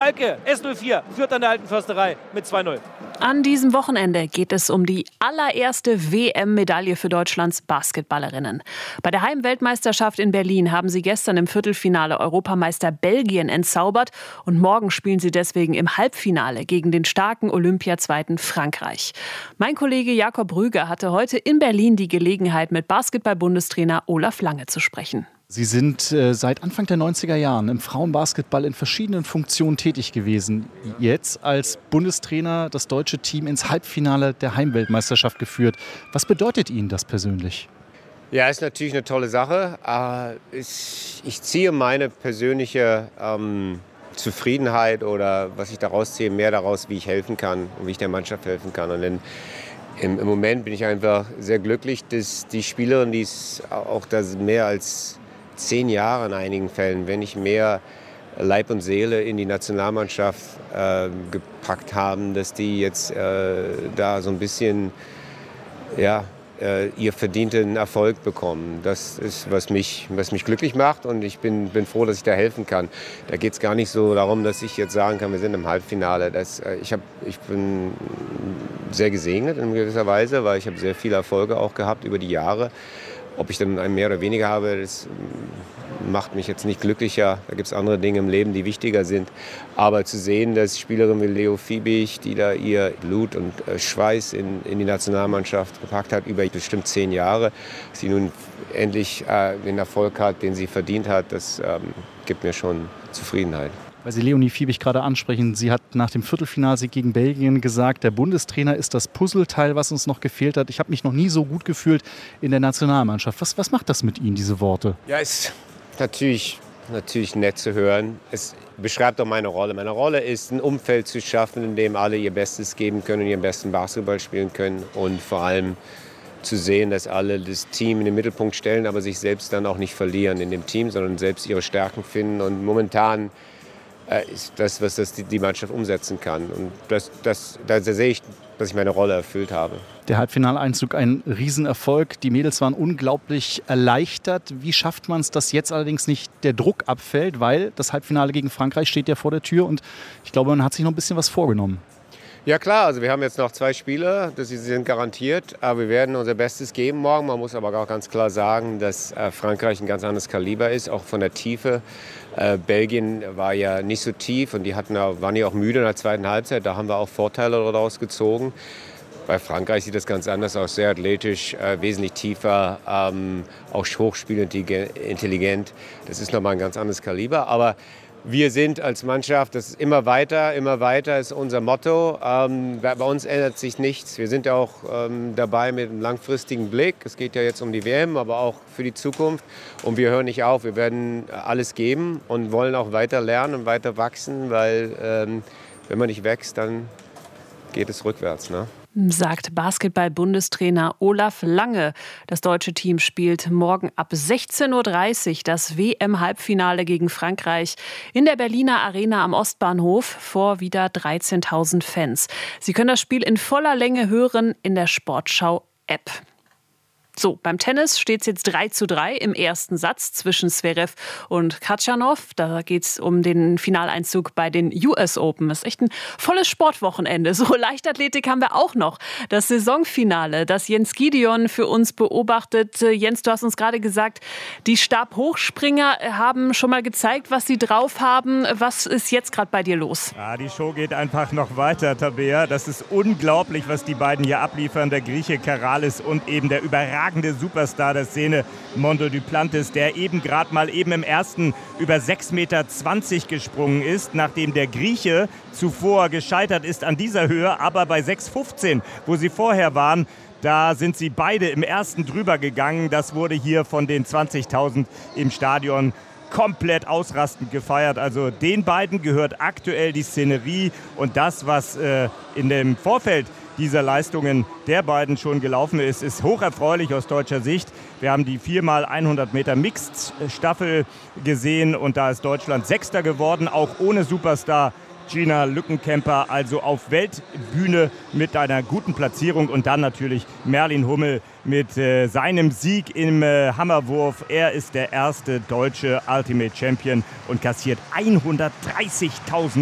Schalke, S04, führt an der Alten Försterei mit 2-0. An diesem Wochenende geht es um die allererste WM-Medaille für Deutschlands Basketballerinnen. Bei der Heimweltmeisterschaft in Berlin haben sie gestern im Viertelfinale Europameister Belgien entzaubert und morgen spielen sie deswegen im Halbfinale gegen den starken Olympiazweiten Frankreich. Mein Kollege Jakob Rüger hatte heute in Berlin die Gelegenheit, mit Basketball-Bundestrainer Olaf Lange zu sprechen. Sie sind seit Anfang der 90er Jahren im Frauenbasketball in verschiedenen Funktionen tätig gewesen. Jetzt als Bundestrainer das deutsche Team ins Halbfinale der Heimweltmeisterschaft geführt. Was bedeutet Ihnen das persönlich? Ja, ist natürlich eine tolle Sache. Ich ziehe meine persönliche Zufriedenheit oder was ich daraus ziehe, mehr daraus, wie ich helfen kann und wie ich der Mannschaft helfen kann. Und im Moment bin ich einfach sehr glücklich, dass die Spielerin, die es auch das mehr als 10 Jahre in einigen Fällen, wenn nicht mehr Leib und Seele in die Nationalmannschaft gepackt haben, dass die jetzt da so ein bisschen ihr verdienten Erfolg bekommen. Das ist, was mich glücklich macht und ich bin froh, dass ich da helfen kann. Da geht es gar nicht so darum, dass ich jetzt sagen kann, wir sind im Halbfinale. Ich bin sehr gesegnet in gewisser Weise, weil ich habe sehr viele Erfolge auch gehabt über die Jahre. Ob ich dann einen mehr oder weniger habe, das macht mich jetzt nicht glücklicher. Da gibt es andere Dinge im Leben, die wichtiger sind. Aber zu sehen, dass Spielerinnen wie Leo Fiebig, die da ihr Blut und Schweiß in die Nationalmannschaft gepackt hat, über bestimmt 10 Jahre, sie nun endlich den Erfolg hat, den sie verdient hat, das gibt mir schon Zufriedenheit. Weil Sie Leonie Fiebig gerade ansprechen, sie hat nach dem Viertelfinalsieg gegen Belgien gesagt, der Bundestrainer ist das Puzzleteil, was uns noch gefehlt hat. Ich habe mich noch nie so gut gefühlt in der Nationalmannschaft. Was macht das mit Ihnen, diese Worte? Ja, ist natürlich nett zu hören. Es beschreibt auch meine Rolle. Meine Rolle ist, ein Umfeld zu schaffen, in dem alle ihr Bestes geben können und ihren besten Basketball spielen können und vor allem zu sehen, dass alle das Team in den Mittelpunkt stellen, aber sich selbst dann auch nicht verlieren in dem Team, sondern selbst ihre Stärken finden. Und momentan ist das, was die Mannschaft umsetzen kann. Und da sehe ich, dass ich meine Rolle erfüllt habe. Der Halbfinaleinzug ein Riesenerfolg. Die Mädels waren unglaublich erleichtert. Wie schafft man es, dass jetzt allerdings nicht der Druck abfällt? Weil das Halbfinale gegen Frankreich steht ja vor der Tür und ich glaube, man hat sich noch ein bisschen was vorgenommen. Ja klar, also wir haben jetzt noch 2 Spiele, sie sind garantiert, aber wir werden unser Bestes geben morgen. Man muss aber auch ganz klar sagen, dass Frankreich ein ganz anderes Kaliber ist, auch von der Tiefe. Belgien war ja nicht so tief und waren ja auch müde in der zweiten Halbzeit, da haben wir auch Vorteile daraus gezogen. Bei Frankreich sieht das ganz anders aus, sehr athletisch, wesentlich tiefer, auch hochspielintelligent. Das ist nochmal ein ganz anderes Kaliber, aber wir sind als Mannschaft, das ist immer weiter ist unser Motto. Bei uns ändert sich nichts. Wir sind ja auch dabei mit einem langfristigen Blick. Es geht ja jetzt um die WM, aber auch für die Zukunft. Und wir hören nicht auf. Wir werden alles geben und wollen auch weiter lernen und weiter wachsen, weil wenn man nicht wächst, dann geht es rückwärts, ne? Sagt Basketball-Bundestrainer Olaf Lange. Das deutsche Team spielt morgen ab 16:30 Uhr das WM-Halbfinale gegen Frankreich in der Berliner Arena am Ostbahnhof vor wieder 13.000 Fans. Sie können das Spiel in voller Länge hören in der Sportschau-App. So, beim Tennis steht es jetzt 3:3 im ersten Satz zwischen Zverev und Khachanov. Da geht es um den Finaleinzug bei den US Open. Das ist echt ein volles Sportwochenende. So, Leichtathletik haben wir auch noch. Das Saisonfinale, das Jens Gideon für uns beobachtet. Jens, du hast uns gerade gesagt, die Stabhochspringer haben schon mal gezeigt, was sie drauf haben. Was ist jetzt gerade bei dir los? Ja, die Show geht einfach noch weiter, Tabea. Das ist unglaublich, was die beiden hier abliefern. Der Grieche Karalis und eben der überragende Superstar der Szene, Mondo Duplantis, der eben im ersten über 6,20 Meter gesprungen ist, nachdem der Grieche zuvor gescheitert ist an dieser Höhe, aber bei 6,15, wo sie vorher waren, da sind sie beide im ersten drüber gegangen. Das wurde hier von den 20.000 im Stadion komplett ausrastend gefeiert. Also den beiden gehört aktuell die Szenerie und das, was in dem Vorfeld dieser Leistungen der beiden schon gelaufen ist, ist hocherfreulich aus deutscher Sicht. Wir haben die 4x100 Meter Mixed-Staffel gesehen und da ist Deutschland Sechster geworden, auch ohne Superstar Gina Lückenkämper, also auf Weltbühne mit einer guten Platzierung und dann natürlich Merlin Hummel mit seinem Sieg im Hammerwurf. Er ist der erste deutsche Ultimate Champion und kassiert 130.000 €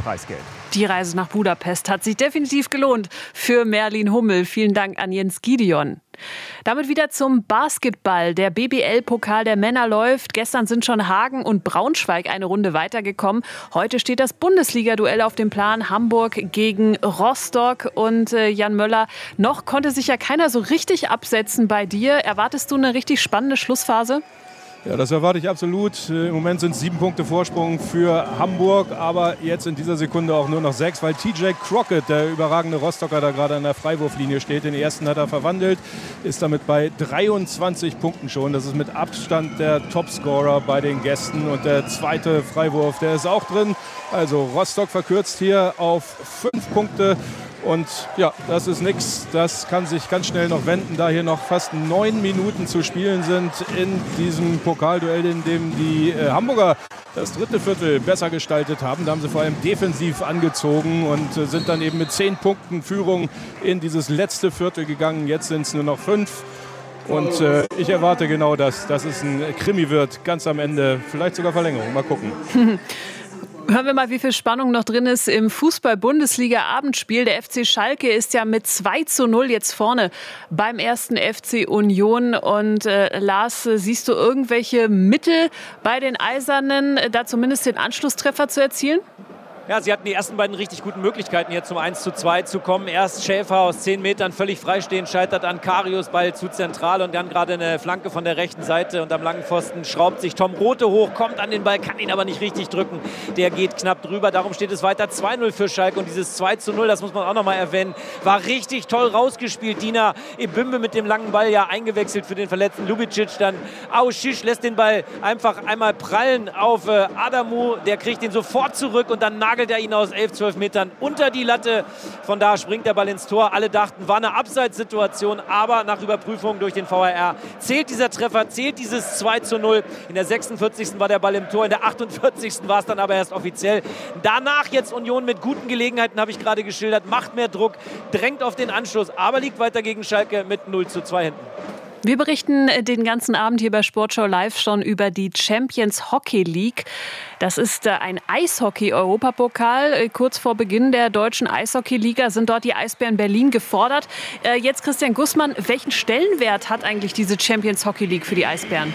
Preisgeld. Die Reise nach Budapest hat sich definitiv gelohnt für Merlin Hummel. Vielen Dank an Jens Gideon. Damit wieder zum Basketball. Der BBL-Pokal der Männer läuft. Gestern sind schon Hagen und Braunschweig eine Runde weitergekommen. Heute steht das Bundesliga-Duell auf dem Plan. Hamburg gegen Rostock. Und Jan Möller, noch konnte sich ja keiner so richtig absetzen bei dir. Erwartest du eine richtig spannende Schlussphase? Ja, das erwarte ich absolut. Im Moment sind es 7 Punkte Vorsprung für Hamburg, aber jetzt in dieser Sekunde auch nur noch 6, weil TJ Crockett, der überragende Rostocker, da gerade an der Freiwurflinie steht. Den ersten hat er verwandelt, ist damit bei 23 Punkten schon. Das ist mit Abstand der Topscorer bei den Gästen. Und der zweite Freiwurf, der ist auch drin. Also Rostock verkürzt hier auf 5 Punkte. Und ja, das ist nichts. Das kann sich ganz schnell noch wenden, da hier noch fast 9 Minuten zu spielen sind in diesem Pokalduell, in dem die Hamburger das dritte Viertel besser gestaltet haben. Da haben sie vor allem defensiv angezogen und sind dann eben mit 10 Punkten Führung in dieses letzte Viertel gegangen. Jetzt sind es nur noch 5. Und ich erwarte genau das, dass es ein Krimi wird, ganz am Ende. Vielleicht sogar Verlängerung. Mal gucken. Hören wir mal, wie viel Spannung noch drin ist im Fußball-Bundesliga-Abendspiel. Der FC Schalke ist ja mit 2:0 jetzt vorne beim ersten FC Union. Und Lars, siehst du irgendwelche Mittel bei den Eisernen, da zumindest den Anschlusstreffer zu erzielen? Ja, sie hatten die ersten beiden richtig guten Möglichkeiten, hier zum 1:2 zu kommen. Erst Schäfer aus 10 Metern völlig freistehend, scheitert an Karius, Ball zu zentral und dann gerade eine Flanke von der rechten Seite und am langen Pfosten schraubt sich Tom Rothe hoch, kommt an den Ball, kann ihn aber nicht richtig drücken. Der geht knapp drüber, darum steht es weiter 2:0 für Schalke und dieses 2:0, das muss man auch noch mal erwähnen, war richtig toll rausgespielt. Dina Ebimbe mit dem langen Ball ja eingewechselt für den verletzten Lubicic, dann Auschich lässt den Ball einfach einmal prallen auf Adamu, der kriegt ihn sofort zurück und dann nagelt er ihn aus 11-12 Metern unter die Latte. Von da springt der Ball ins Tor. Alle dachten, war eine Abseitssituation, aber nach Überprüfung durch den VAR zählt dieser Treffer, zählt dieses 2:0. In der 46. war der Ball im Tor, in der 48. war es dann aber erst offiziell. Danach jetzt Union mit guten Gelegenheiten, habe ich gerade geschildert, macht mehr Druck, drängt auf den Anschluss, aber liegt weiter gegen Schalke mit 0:2 hinten. Wir berichten den ganzen Abend hier bei Sportschau Live schon über die Champions Hockey League. Das ist ein Eishockey-Europapokal. Kurz vor Beginn der deutschen Eishockey-Liga sind dort die Eisbären Berlin gefordert. Jetzt Christian Gußmann, welchen Stellenwert hat eigentlich diese Champions Hockey League für die Eisbären?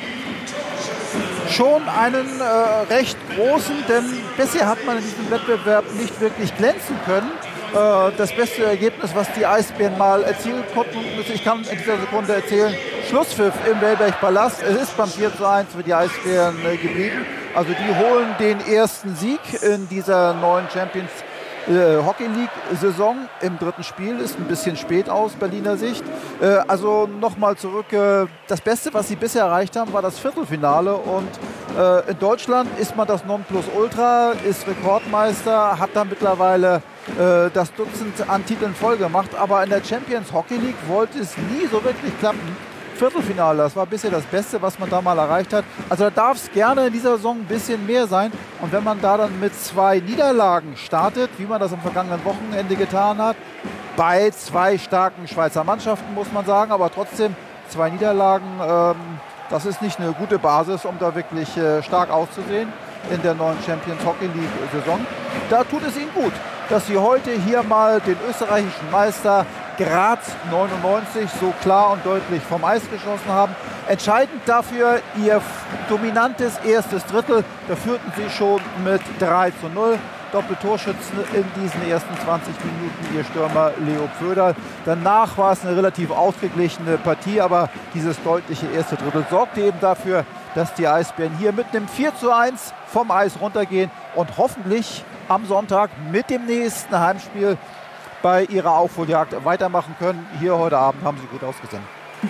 Schon einen recht großen, denn bisher hat man in diesem Wettbewerb nicht wirklich glänzen können. Das beste Ergebnis, was die Eisbären mal erzielen konnten, ich kann in dieser Sekunde erzählen, Schlusspfiff im Wellberg-Palast. Es ist beim 4:1 für die Eisbären geblieben. Also die holen den ersten Sieg in dieser neuen Champions Hockey League-Saison. Im dritten Spiel ist ein bisschen spät aus Berliner Sicht. Also nochmal zurück. Das Beste, was sie bisher erreicht haben, war das Viertelfinale. Und in Deutschland ist man das Nonplusultra, ist Rekordmeister, hat da mittlerweile das Dutzend an Titeln voll gemacht. Aber in der Champions Hockey League wollte es nie so wirklich klappen. Viertelfinale, das war bisher das Beste, was man da mal erreicht hat. Also da darf es gerne in dieser Saison ein bisschen mehr sein. Und wenn man da dann mit 2 Niederlagen startet, wie man das am vergangenen Wochenende getan hat, bei 2 starken Schweizer Mannschaften, muss man sagen, aber trotzdem 2 Niederlagen, das ist nicht eine gute Basis, um da wirklich stark auszusehen in der neuen Champions Hockey League Saison. Da tut es ihnen gut, dass sie heute hier mal den österreichischen Meister Graz 99 so klar und deutlich vom Eis geschossen haben. Entscheidend dafür ihr dominantes erstes Drittel. Da führten sie schon mit 3:0. Doppeltorschützen in diesen ersten 20 Minuten ihr Stürmer Leo Pföderl. Danach war es eine relativ ausgeglichene Partie, aber dieses deutliche erste Drittel sorgte eben dafür, dass die Eisbären hier mit einem 4:1 vom Eis runtergehen und hoffentlich am Sonntag mit dem nächsten Heimspiel bei ihrer Aufholjagd weitermachen können. Hier heute Abend haben sie gut ausgesehen.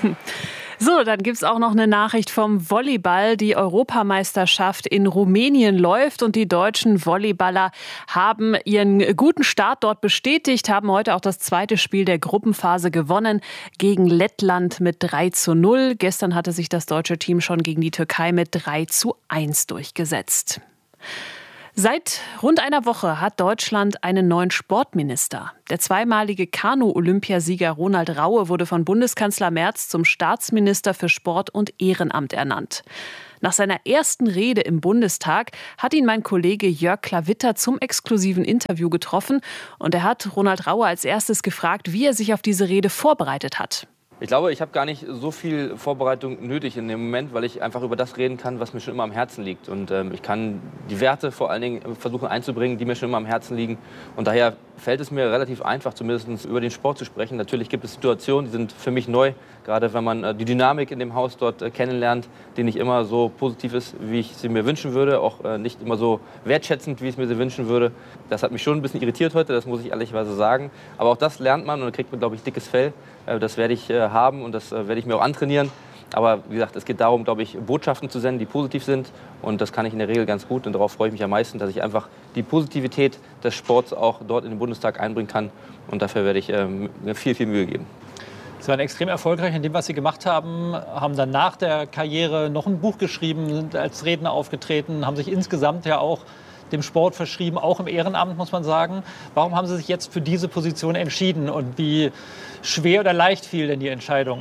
So, dann gibt es auch noch eine Nachricht vom Volleyball. Die Europameisterschaft in Rumänien läuft und die deutschen Volleyballer haben ihren guten Start dort bestätigt, haben heute auch das zweite Spiel der Gruppenphase gewonnen gegen Lettland mit 3:0. Gestern hatte sich das deutsche Team schon gegen die Türkei mit 3:1 durchgesetzt. Seit rund einer Woche hat Deutschland einen neuen Sportminister. Der zweimalige Kanu-Olympiasieger Ronald Raue wurde von Bundeskanzler Merz zum Staatsminister für Sport und Ehrenamt ernannt. Nach seiner ersten Rede im Bundestag hat ihn mein Kollege Jörg Klawitter zum exklusiven Interview getroffen. Und er hat Ronald Raue als erstes gefragt, wie er sich auf diese Rede vorbereitet hat. Ich glaube, ich habe gar nicht so viel Vorbereitung nötig in dem Moment, weil ich einfach über das reden kann, was mir schon immer am Herzen liegt. Und ich kann die Werte vor allen Dingen versuchen einzubringen, die mir schon immer am Herzen liegen. Und daher fällt es mir relativ einfach, zumindest über den Sport zu sprechen. Natürlich gibt es Situationen, die sind für mich neu, gerade wenn man die Dynamik in dem Haus dort kennenlernt, die nicht immer so positiv ist, wie ich sie mir wünschen würde, auch nicht immer so wertschätzend, wie ich es mir sie wünschen würde. Das hat mich schon ein bisschen irritiert heute, das muss ich ehrlicherweise sagen. Aber auch das lernt man und da kriegt man, glaube ich, dickes Fell. Das werde ich haben und das werde ich mir auch antrainieren. Aber wie gesagt, es geht darum, glaube ich, Botschaften zu senden, die positiv sind. Und das kann ich in der Regel ganz gut. Und darauf freue ich mich am meisten, dass ich einfach die Positivität des Sports auch dort in den Bundestag einbringen kann. Und dafür werde ich mir viel, viel Mühe geben. Sie waren extrem erfolgreich in dem, was Sie gemacht haben, haben dann nach der Karriere noch ein Buch geschrieben, sind als Redner aufgetreten, haben sich insgesamt ja auch dem Sport verschrieben, auch im Ehrenamt, muss man sagen. Warum haben Sie sich jetzt für diese Position entschieden und wie schwer oder leicht fiel denn die Entscheidung?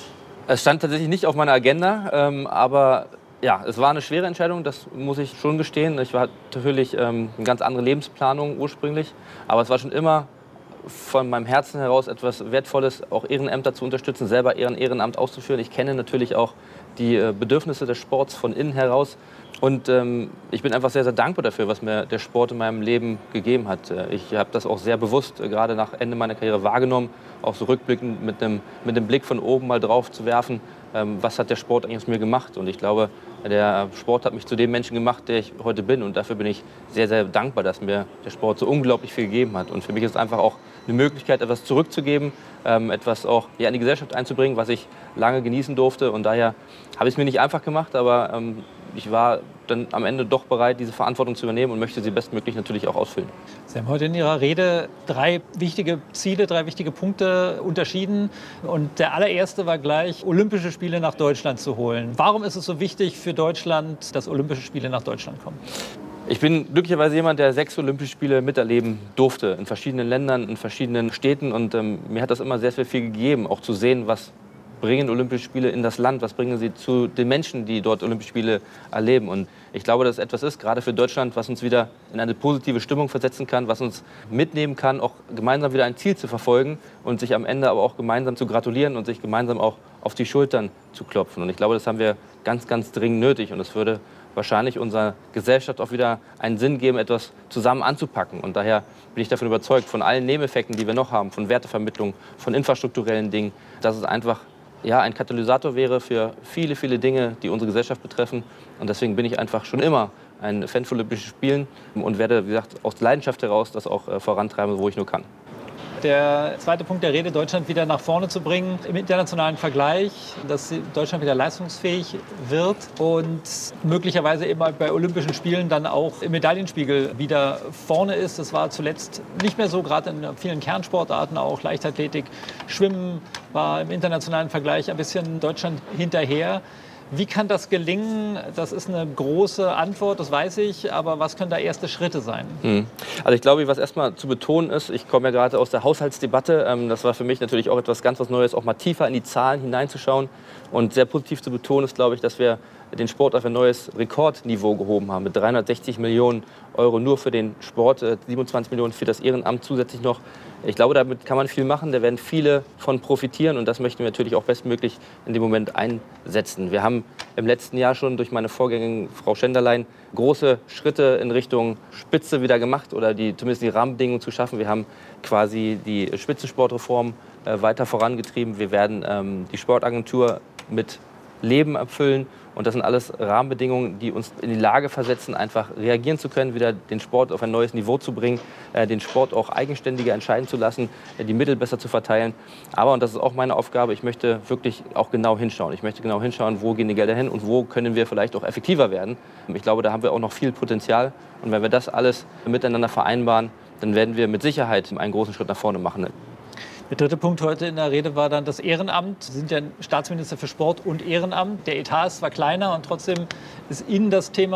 Es stand tatsächlich nicht auf meiner Agenda, aber ja, es war eine schwere Entscheidung, das muss ich schon gestehen. Ich war natürlich eine ganz andere Lebensplanung ursprünglich, aber es war schon immer von meinem Herzen heraus etwas Wertvolles, auch Ehrenämter zu unterstützen, selber Ehrenamt auszuführen. Ich kenne natürlich auch die Bedürfnisse des Sports von innen heraus. Und ich bin einfach sehr, sehr dankbar dafür, was mir der Sport in meinem Leben gegeben hat. Ich habe das auch sehr bewusst, gerade nach Ende meiner Karriere, wahrgenommen, auch so rückblickend mit dem Blick von oben mal drauf zu werfen, was hat der Sport eigentlich aus mir gemacht. Und ich glaube, der Sport hat mich zu dem Menschen gemacht, der ich heute bin. Und dafür bin ich sehr, sehr dankbar, dass mir der Sport so unglaublich viel gegeben hat. Und für mich ist es einfach auch eine Möglichkeit, etwas zurückzugeben, etwas auch in die Gesellschaft einzubringen, was ich lange genießen durfte. Und daher habe ich es mir nicht einfach gemacht, aber ich war dann am Ende doch bereit, diese Verantwortung zu übernehmen und möchte sie bestmöglich natürlich auch ausfüllen. Sie haben heute in Ihrer Rede 3 wichtige Ziele, 3 wichtige Punkte unterschieden. Und der allererste war gleich, Olympische Spiele nach Deutschland zu holen. Warum ist es so wichtig für Deutschland, dass Olympische Spiele nach Deutschland kommen? Ich bin glücklicherweise jemand, der 6 Olympische Spiele miterleben durfte, in verschiedenen Ländern, in verschiedenen Städten. Und mir hat das immer sehr, sehr viel gegeben, auch zu sehen, was bringen Olympische Spiele in das Land, was bringen sie zu den Menschen, die dort Olympische Spiele erleben. Und ich glaube, dass es etwas ist, gerade für Deutschland, was uns wieder in eine positive Stimmung versetzen kann, was uns mitnehmen kann, auch gemeinsam wieder ein Ziel zu verfolgen und sich am Ende aber auch gemeinsam zu gratulieren und sich gemeinsam auch auf die Schultern zu klopfen. Und ich glaube, das haben wir ganz, ganz dringend nötig. Und es würde wahrscheinlich unserer Gesellschaft auch wieder einen Sinn geben, etwas zusammen anzupacken. Und daher bin ich davon überzeugt, von allen Nebeneffekten, die wir noch haben, von Wertevermittlung, von infrastrukturellen Dingen, dass es einfach ein Katalysator wäre für viele, viele Dinge, die unsere Gesellschaft betreffen. Und deswegen bin ich einfach schon immer ein Fan von Olympischen Spielen und werde, wie gesagt, aus Leidenschaft heraus das auch vorantreiben, wo ich nur kann. Der zweite Punkt der Rede, Deutschland wieder nach vorne zu bringen im internationalen Vergleich, dass Deutschland wieder leistungsfähig wird und möglicherweise eben bei Olympischen Spielen dann auch im Medaillenspiegel wieder vorne ist. Das war zuletzt nicht mehr so, gerade in vielen Kernsportarten, auch Leichtathletik, Schwimmen war im internationalen Vergleich ein bisschen Deutschland hinterher. Wie kann das gelingen? Das ist eine große Antwort, das weiß ich, aber was können da erste Schritte sein? Also ich glaube, was erstmal zu betonen ist, ich komme ja gerade aus der Haushaltsdebatte, das war für mich natürlich auch etwas ganz was Neues, auch mal tiefer in die Zahlen hineinzuschauen und sehr positiv zu betonen ist, glaube ich, dass wir den Sport auf ein neues Rekordniveau gehoben haben mit 360 Millionen Euro nur für den Sport, 27 Millionen für das Ehrenamt zusätzlich noch. Ich glaube, damit kann man viel machen, da werden viele von profitieren und das möchten wir natürlich auch bestmöglich in dem Moment einsetzen. Wir haben im letzten Jahr schon durch meine Vorgängerin Frau Schenderlein große Schritte in Richtung Spitze wieder gemacht oder zumindest die Rahmenbedingungen zu schaffen. Wir haben quasi die Spitzensportreform weiter vorangetrieben. Wir werden die Sportagentur mit Leben erfüllen. Und das sind alles Rahmenbedingungen, die uns in die Lage versetzen, einfach reagieren zu können, wieder den Sport auf ein neues Niveau zu bringen, den Sport auch eigenständiger entscheiden zu lassen, die Mittel besser zu verteilen. Aber, und das ist auch meine Aufgabe, ich möchte wirklich auch genau hinschauen. Ich möchte genau hinschauen, wo gehen die Gelder hin und wo können wir vielleicht auch effektiver werden. Ich glaube, da haben wir auch noch viel Potenzial. Und wenn wir das alles miteinander vereinbaren, dann werden wir mit Sicherheit einen großen Schritt nach vorne machen. Der dritte Punkt heute in der Rede war dann das Ehrenamt. Sie sind ja Staatsminister für Sport und Ehrenamt. Der Etat ist zwar kleiner und trotzdem ist Ihnen das Thema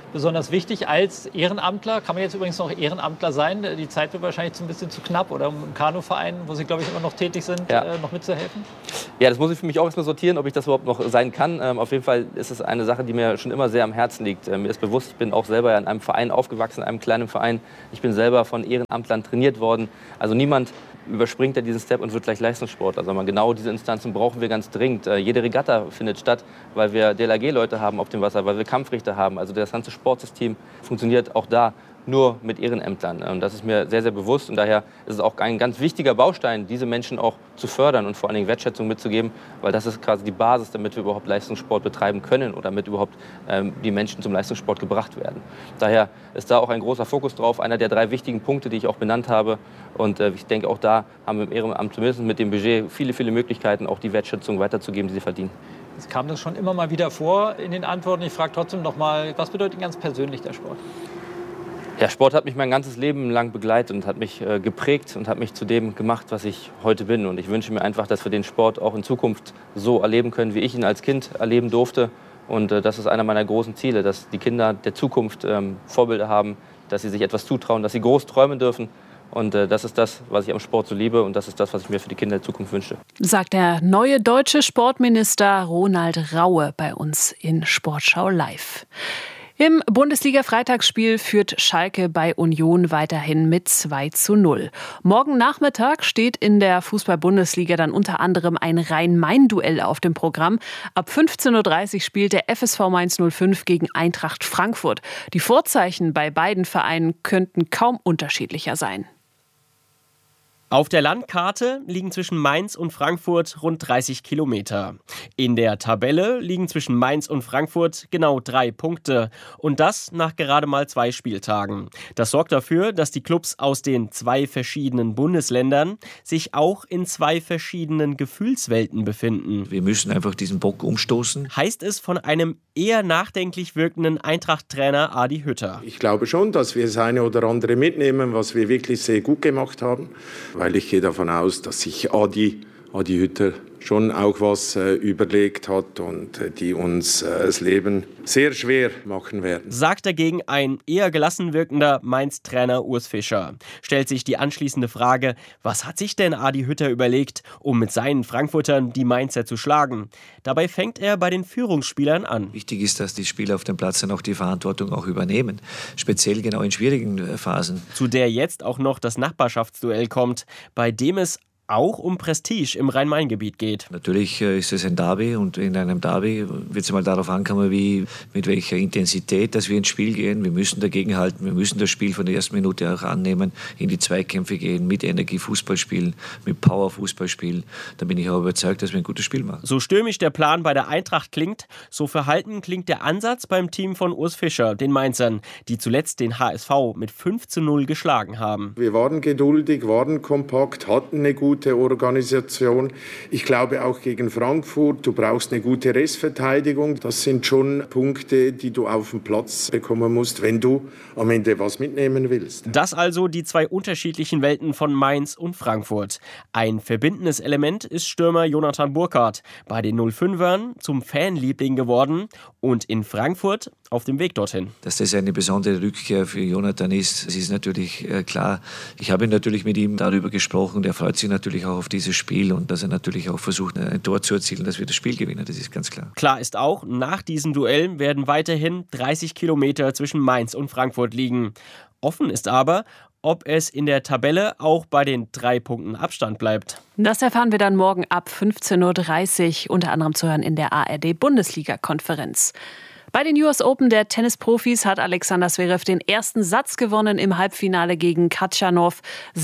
besonders wichtig. Als Ehrenamtler, kann man jetzt übrigens noch Ehrenamtler sein? Die Zeit wird wahrscheinlich ein bisschen zu knapp, oder? Um im Kanuverein, wo Sie, glaube ich, immer noch tätig sind, noch mitzuhelfen? Ja, das muss ich für mich auch erstmal sortieren, ob ich das überhaupt noch sein kann. Auf jeden Fall ist es eine Sache, die mir schon immer sehr am Herzen liegt. Mir ist bewusst, ich bin auch selber in einem Verein aufgewachsen, in einem kleinen Verein. Ich bin selber von Ehrenamtlern trainiert worden. Also niemand überspringt ja diesen Step und wird gleich Leistungssportler. Also genau diese Instanzen brauchen wir ganz dringend. Jede Regatta findet statt, weil wir DLRG-Leute haben auf dem Wasser, weil wir Kampfrichter haben. Also das ganze Sportsystem funktioniert auch da nur mit Ehrenämtlern. Und das ist mir sehr, sehr bewusst. Und daher ist es auch ein ganz wichtiger Baustein, diese Menschen auch zu fördern und vor allen Dingen Wertschätzung mitzugeben, weil das ist quasi die Basis, damit wir überhaupt Leistungssport betreiben können oder damit überhaupt die Menschen zum Leistungssport gebracht werden. Daher ist da auch ein großer Fokus drauf, einer der 3 wichtigen Punkte, die ich auch benannt habe. Und ich denke, auch da haben wir im Ehrenamt zumindest mit dem Budget viele, viele Möglichkeiten, auch die Wertschätzung weiterzugeben, die sie verdienen. Es kam das schon immer mal wieder vor in den Antworten. Ich frage trotzdem noch mal, was bedeutet ganz persönlich der Sport? Ja, Sport hat mich mein ganzes Leben lang begleitet und hat mich geprägt und hat mich zu dem gemacht, was ich heute bin. Und ich wünsche mir einfach, dass wir den Sport auch in Zukunft so erleben können, wie ich ihn als Kind erleben durfte. Und das ist einer meiner großen Ziele, dass die Kinder der Zukunft Vorbilder haben, dass sie sich etwas zutrauen, dass sie groß träumen dürfen. Und das ist das, was ich am Sport so liebe, und das ist das, was ich mir für die Kinder der Zukunft wünsche. Sagt der neue deutsche Sportminister Ronald Raue bei uns in Sportschau Live. Im Bundesliga-Freitagsspiel führt Schalke bei Union weiterhin mit 2:0. Morgen Nachmittag steht in der Fußball-Bundesliga dann unter anderem ein Rhein-Main-Duell auf dem Programm. Ab 15:30 Uhr spielt der FSV Mainz 05 gegen Eintracht Frankfurt. Die Vorzeichen bei beiden Vereinen könnten kaum unterschiedlicher sein. Auf der Landkarte liegen zwischen Mainz und Frankfurt rund 30 Kilometer. In der Tabelle liegen zwischen Mainz und Frankfurt genau 3 Punkte. Und das nach gerade mal 2 Spieltagen. Das sorgt dafür, dass die Clubs aus den 2 verschiedenen Bundesländern sich auch in 2 verschiedenen Gefühlswelten befinden. Wir müssen einfach diesen Bock umstoßen. Heißt es von einem eher nachdenklich wirkenden Eintracht-Trainer Adi Hütter. Ich glaube schon, dass wir das eine oder andere mitnehmen, was wir wirklich sehr gut gemacht haben. Weil ich gehe davon aus, dass sich Adi Hütter schon auch was überlegt hat und die uns das Leben sehr schwer machen werden. Sagt dagegen ein eher gelassen wirkender Mainz-Trainer Urs Fischer. Stellt sich die anschließende Frage, was hat sich denn Adi Hütter überlegt, um mit seinen Frankfurtern die Mainzer zu schlagen? Dabei fängt er bei den Führungsspielern an. Wichtig ist, dass die Spieler auf dem Platz dann auch die Verantwortung auch übernehmen, speziell genau in schwierigen Phasen. Zu der jetzt auch noch das Nachbarschaftsduell kommt, bei dem es auch um Prestige im Rhein-Main-Gebiet geht. Natürlich ist es ein Derby und in einem Derby wird es mal darauf ankommen, mit welcher Intensität dass wir ins Spiel gehen. Wir müssen dagegen halten, wir müssen das Spiel von der ersten Minute auch annehmen, in die Zweikämpfe gehen, mit Energie Fußball spielen, mit Power Fußball spielen. Da bin ich auch überzeugt, dass wir ein gutes Spiel machen. So stürmisch der Plan bei der Eintracht klingt, so verhalten klingt der Ansatz beim Team von Urs Fischer, den Mainzern, die zuletzt den HSV mit 5:0 geschlagen haben. Wir waren geduldig, waren kompakt, hatten eine gute Organisation. Ich glaube auch gegen Frankfurt, du brauchst eine gute Restverteidigung. Das sind schon Punkte, die du auf dem Platz bekommen musst, wenn du am Ende was mitnehmen willst. Das also die 2 unterschiedlichen Welten von Mainz und Frankfurt. Ein verbindendes Element ist Stürmer Jonathan Burkhardt, bei den 05ern zum Fanliebling geworden und in Frankfurt auf dem Weg dorthin. Dass das eine besondere Rückkehr für Jonathan ist, das ist natürlich klar. Ich habe natürlich mit ihm darüber gesprochen und er freut sich natürlich auch auf dieses Spiel und dass er natürlich auch versucht, ein Tor zu erzielen, dass wir das Spiel gewinnen, das ist ganz klar. Klar ist auch, nach diesem Duell werden weiterhin 30 Kilometer zwischen Mainz und Frankfurt liegen. Offen ist aber, ob es in der Tabelle auch bei den 3 Punkten Abstand bleibt. Das erfahren wir dann morgen ab 15:30 Uhr, unter anderem zu hören in der ARD-Bundesliga-Konferenz. Bei den US Open der Tennisprofis hat Alexander Zverev den ersten Satz gewonnen im Halbfinale gegen Khachanov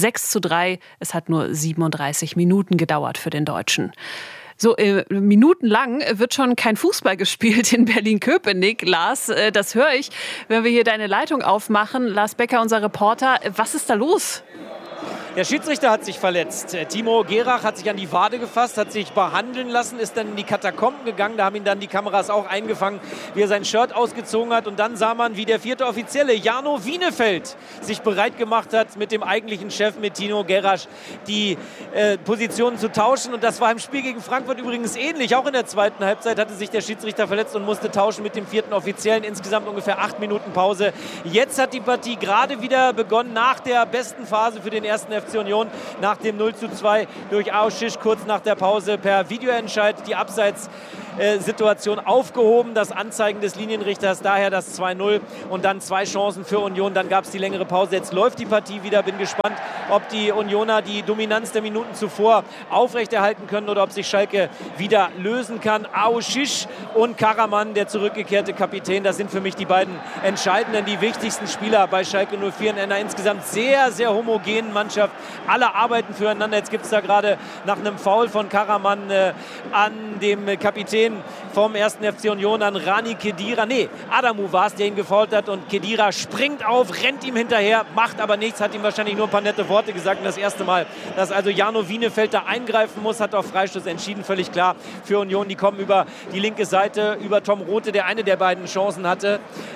6:3. Es hat nur 37 Minuten gedauert für den Deutschen. So minutenlang wird schon kein Fußball gespielt in Berlin-Köpenick. Lars, das höre ich, wenn wir hier deine Leitung aufmachen. Lars Becker, unser Reporter. Was ist da los? Der Schiedsrichter hat sich verletzt. Timo Gerach hat sich an die Wade gefasst, hat sich behandeln lassen, ist dann in die Katakomben gegangen. Da haben ihn dann die Kameras auch eingefangen, wie er sein Shirt ausgezogen hat. Und dann sah man, wie der 4. Offizielle, Jarno Wienefeld, sich bereit gemacht hat, mit dem eigentlichen Chef, mit Timo Gerach, die Positionen zu tauschen. Und das war im Spiel gegen Frankfurt übrigens ähnlich. Auch in der zweiten Halbzeit hatte sich der Schiedsrichter verletzt und musste tauschen mit dem 4. Offiziellen. Insgesamt ungefähr 8 Minuten Pause. Jetzt hat die Partie gerade wieder begonnen, nach der besten Phase für den 1. FC Union, nach dem 0:2 durch Aoshish, kurz nach der Pause per Videoentscheid die Abseitssituation aufgehoben, das Anzeigen des Linienrichters, daher das 2:0 und dann 2 Chancen für Union, dann gab es die längere Pause, jetzt läuft die Partie wieder, bin gespannt, ob die Unioner die Dominanz der Minuten zuvor aufrechterhalten können oder ob sich Schalke wieder lösen kann. Aoshish und Karaman, der zurückgekehrte Kapitän, das sind für mich die beiden entscheidenden, die wichtigsten Spieler bei Schalke 04 in einer insgesamt sehr, sehr homogenen Mannschaft. Alle arbeiten füreinander. Jetzt gibt es da gerade nach einem Foul von Karaman an dem Kapitän vom 1. FC Union, an Rani Kedira. Nee, Adamu war es, der ihn gefoult hat. Und Kedira springt auf, rennt ihm hinterher, macht aber nichts, hat ihm wahrscheinlich nur ein paar nette Worte gesagt. Und das erste Mal, dass also Jarno Wienefeld da eingreifen muss, hat auf Freistoß entschieden. Völlig klar für Union. Die kommen über die linke Seite, über Tom Rothe, der eine der beiden Chancen hatte,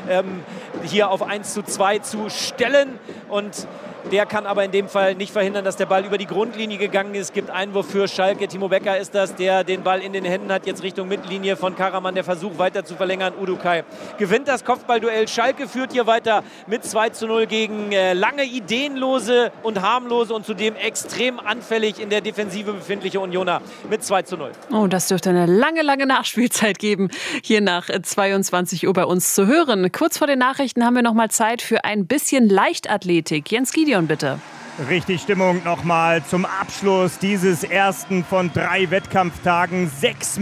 hier auf 1:2 zu stellen. Und der kann aber in dem Fall nicht verhindern, dass der Ball über die Grundlinie gegangen ist. Es gibt Einwurf für Schalke. Timo Becker ist das, der den Ball in den Händen hat. Jetzt Richtung Mittellinie von Karaman. Der Versuch weiter zu verlängern. Udukai gewinnt das Kopfballduell. Schalke führt hier weiter mit 2:0 gegen lange ideenlose und harmlose und zudem extrem anfällig in der Defensive befindliche Unioner mit 2:0. Oh, das dürfte eine lange, lange Nachspielzeit geben, hier nach 22 Uhr bei uns zu hören. Kurz vor den Nachrichten haben wir noch mal Zeit für ein bisschen Leichtathletik. Jens Gideon, bitte. Richtig Stimmung nochmal zum Abschluss dieses ersten von 3 Wettkampftagen. 6,32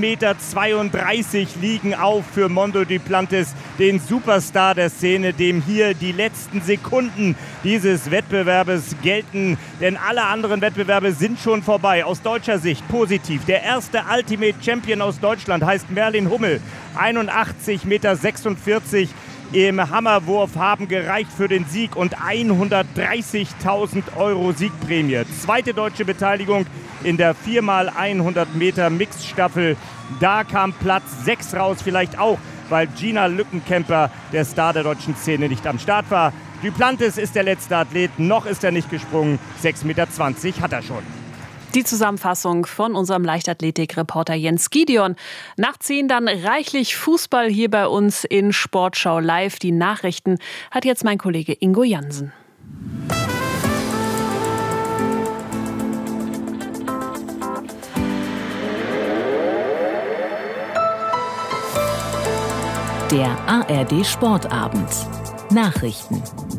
Meter liegen auf für Mondo Duplantis, den Superstar der Szene, dem hier die letzten Sekunden dieses Wettbewerbes gelten. Denn alle anderen Wettbewerbe sind schon vorbei. Aus deutscher Sicht positiv. Der erste Ultimate Champion aus Deutschland heißt Merlin Hummel. 81,46 Meter im Hammerwurf haben gereicht für den Sieg und 130.000 € Siegprämie. Zweite deutsche Beteiligung in der 4x100 Meter Mixstaffel. Da kam Platz 6 raus, vielleicht auch, weil Gina Lückenkämper, der Star der deutschen Szene, nicht am Start war. Duplantis ist der letzte Athlet, noch ist er nicht gesprungen. 6,20 Meter hat er schon. Die Zusammenfassung von unserem Leichtathletik-Reporter Jens Gideon. Nach 10 dann reichlich Fußball hier bei uns in Sportschau Live. Die Nachrichten hat jetzt mein Kollege Ingo Jansen. Der ARD Sportabend. Nachrichten.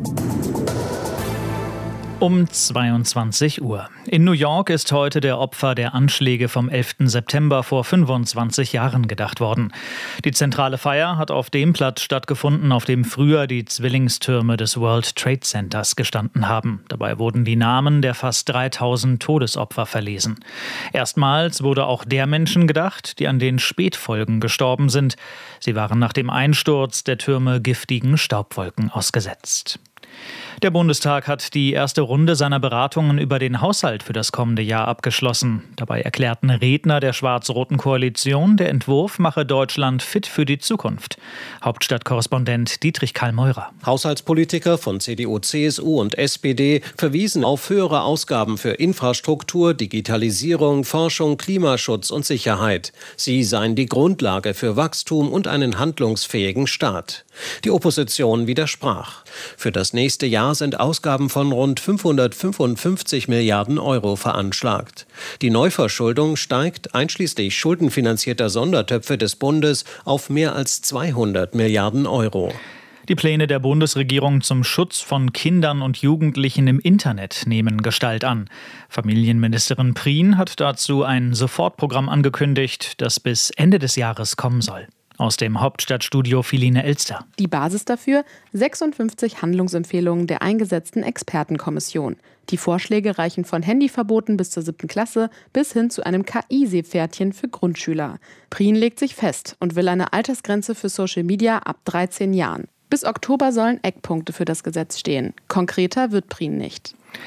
Um 22 Uhr. In New York ist heute der Opfer der Anschläge vom 11. September vor 25 Jahren gedacht worden. Die zentrale Feier hat auf dem Platz stattgefunden, auf dem früher die Zwillingstürme des World Trade Centers gestanden haben. Dabei wurden die Namen der fast 3000 Todesopfer verlesen. Erstmals wurde auch der Menschen gedacht, die an den Spätfolgen gestorben sind. Sie waren nach dem Einsturz der Türme giftigen Staubwolken ausgesetzt. Der Bundestag hat die erste Runde seiner Beratungen über den Haushalt für das kommende Jahr abgeschlossen. Dabei erklärten Redner der schwarz-roten Koalition, der Entwurf mache Deutschland fit für die Zukunft. Hauptstadtkorrespondent Dietrich Karl-Meurer. Haushaltspolitiker von CDU, CSU und SPD verwiesen auf höhere Ausgaben für Infrastruktur, Digitalisierung, Forschung, Klimaschutz und Sicherheit. Sie seien die Grundlage für Wachstum und einen handlungsfähigen Staat. Die Opposition widersprach. Für das nächste Jahr sind Ausgaben von rund 555 Milliarden € veranschlagt. Die Neuverschuldung steigt einschließlich schuldenfinanzierter Sondertöpfe des Bundes auf mehr als 200 Milliarden €. Die Pläne der Bundesregierung zum Schutz von Kindern und Jugendlichen im Internet nehmen Gestalt an. Familienministerin Prien hat dazu ein Sofortprogramm angekündigt, das bis Ende des Jahres kommen soll. Aus dem Hauptstadtstudio Philine Elster. Die Basis dafür 56 Handlungsempfehlungen der eingesetzten Expertenkommission. Die Vorschläge reichen von Handyverboten bis zur 7. Klasse bis hin zu einem KI-Seepferdchen für Grundschüler. Prien legt sich fest und will eine Altersgrenze für Social Media ab 13 Jahren. Bis Oktober sollen Eckpunkte für das Gesetz stehen. Konkreter wird Prien nicht.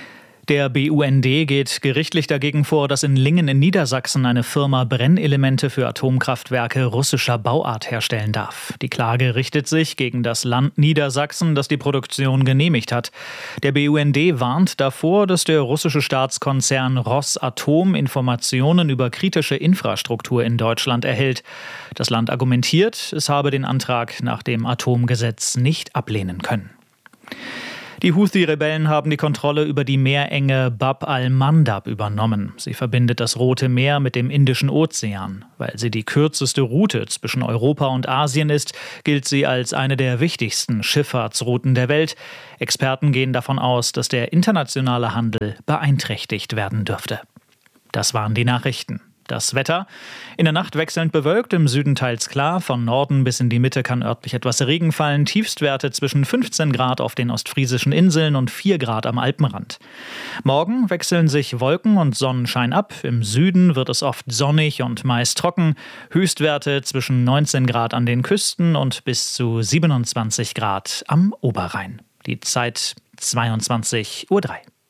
Der BUND geht gerichtlich dagegen vor, dass in Lingen in Niedersachsen eine Firma Brennelemente für Atomkraftwerke russischer Bauart herstellen darf. Die Klage richtet sich gegen das Land Niedersachsen, das die Produktion genehmigt hat. Der BUND warnt davor, dass der russische Staatskonzern Rosatom Informationen über kritische Infrastruktur in Deutschland erhält. Das Land argumentiert, es habe den Antrag nach dem Atomgesetz nicht ablehnen können. Die Houthi-Rebellen haben die Kontrolle über die Meerenge Bab al-Mandab übernommen. Sie verbindet das Rote Meer mit dem Indischen Ozean. Weil sie die kürzeste Route zwischen Europa und Asien ist, gilt sie als eine der wichtigsten Schifffahrtsrouten der Welt. Experten gehen davon aus, dass der internationale Handel beeinträchtigt werden dürfte. Das waren die Nachrichten. Das Wetter. In der Nacht wechselnd bewölkt, im Süden teils klar. Von Norden bis in die Mitte kann örtlich etwas Regen fallen. Tiefstwerte zwischen 15 Grad auf den ostfriesischen Inseln und 4 Grad am Alpenrand. Morgen wechseln sich Wolken und Sonnenschein ab. Im Süden wird es oft sonnig und meist trocken. Höchstwerte zwischen 19 Grad an den Küsten und bis zu 27 Grad am Oberrhein. Die Zeit 22:03 Uhr.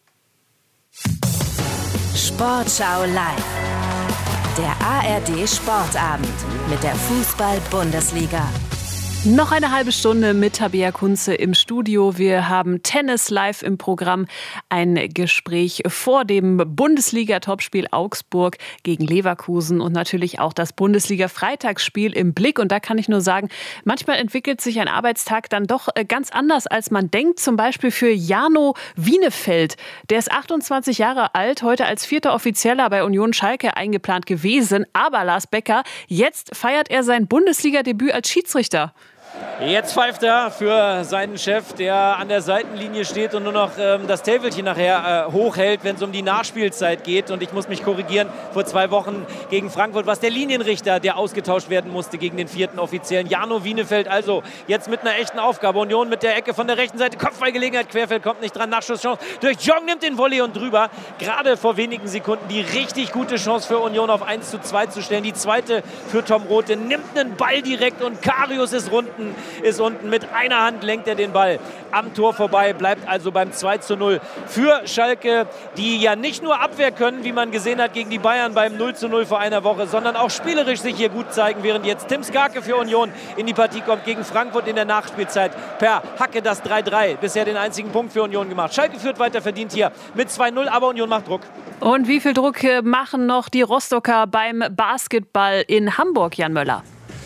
Sportschau live. Der ARD Sportabend mit der Fußball-Bundesliga. Noch eine halbe Stunde mit Tabea Kunze im Studio. Wir haben Tennis live im Programm. Ein Gespräch vor dem Bundesliga-Topspiel Augsburg gegen Leverkusen und natürlich auch das Bundesliga-Freitagsspiel im Blick. Und da kann ich nur sagen, manchmal entwickelt sich ein Arbeitstag dann doch ganz anders, als man denkt. Zum Beispiel für Jarno Wienefeld. Der ist 28 Jahre alt, heute als 4. Offizieller bei Union Schalke eingeplant gewesen. Aber Lars Becker, jetzt feiert er sein Bundesliga-Debüt als Schiedsrichter. Jetzt pfeift er für seinen Chef, der an der Seitenlinie steht und nur noch das Täfelchen nachher hochhält, wenn es um die Nachspielzeit geht. Und ich muss mich korrigieren, vor 2 Wochen gegen Frankfurt war es der Linienrichter, der ausgetauscht werden musste gegen den 4. Offiziellen. Jarno Wienefeld also jetzt mit einer echten Aufgabe. Union mit der Ecke von der rechten Seite, Kopfballgelegenheit, Querfeld kommt nicht dran, Nachschusschance durch Jong, nimmt den Volley und drüber. Gerade vor wenigen Sekunden die richtig gute Chance für Union auf 1:2 zu stellen. Die zweite für Tom Rothe, nimmt einen Ball direkt und Karius ist unten. Mit einer Hand lenkt er den Ball am Tor vorbei, bleibt also beim 2:0 für Schalke, die ja nicht nur Abwehr können, wie man gesehen hat gegen die Bayern beim 0:0 vor einer Woche, sondern auch spielerisch sich hier gut zeigen, während jetzt Tim Skarke für Union in die Partie kommt gegen Frankfurt in der Nachspielzeit. Per Hacke das 3:3, bisher den einzigen Punkt für Union gemacht. Schalke führt weiter verdient hier mit 2:0, aber Union macht Druck. Und wie viel Druck machen noch die Rostocker beim Basketball in Hamburg, Jan Möller?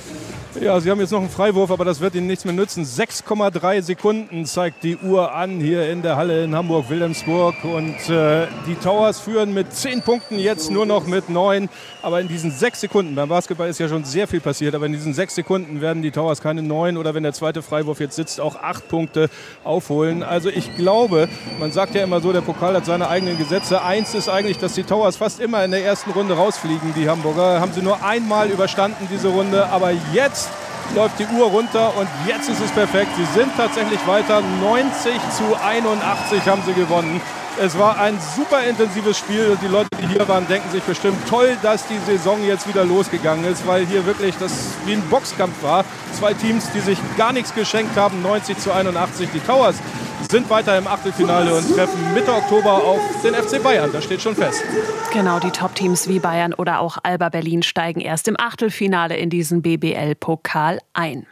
Ja, sie haben jetzt noch einen Freiwurf, aber das wird ihnen nichts mehr nützen. 6,3 Sekunden zeigt die Uhr an hier in der Halle in Hamburg-Wilhelmsburg. Und die Towers führen mit 10 Punkten, jetzt nur noch mit 9. Aber in diesen 6 Sekunden, beim Basketball ist ja schon sehr viel passiert, aber in diesen 6 Sekunden werden die Towers keine 9 oder wenn der zweite Freiwurf jetzt sitzt, auch 8 Punkte aufholen. Also ich glaube, man sagt ja immer so, der Pokal hat seine eigenen Gesetze. Eins ist eigentlich, dass die Towers fast immer in der ersten Runde rausfliegen, die Hamburger. Haben sie nur einmal überstanden, diese Runde. Aber jetzt läuft die Uhr runter und jetzt ist es perfekt. Sie sind tatsächlich weiter. 90:81 haben sie gewonnen. Es war ein super intensives Spiel und die Leute, die hier waren, denken sich bestimmt, toll, dass die Saison jetzt wieder losgegangen ist, weil hier wirklich das wie ein Boxkampf war. 2 Teams, die sich gar nichts geschenkt haben, 90:81. Die Towers sind weiter im Achtelfinale und treffen Mitte Oktober auf den FC Bayern. Das steht schon fest. Genau, die Top-Teams wie Bayern oder auch Alba Berlin steigen erst im Achtelfinale in diesen BBL-Pokal ein.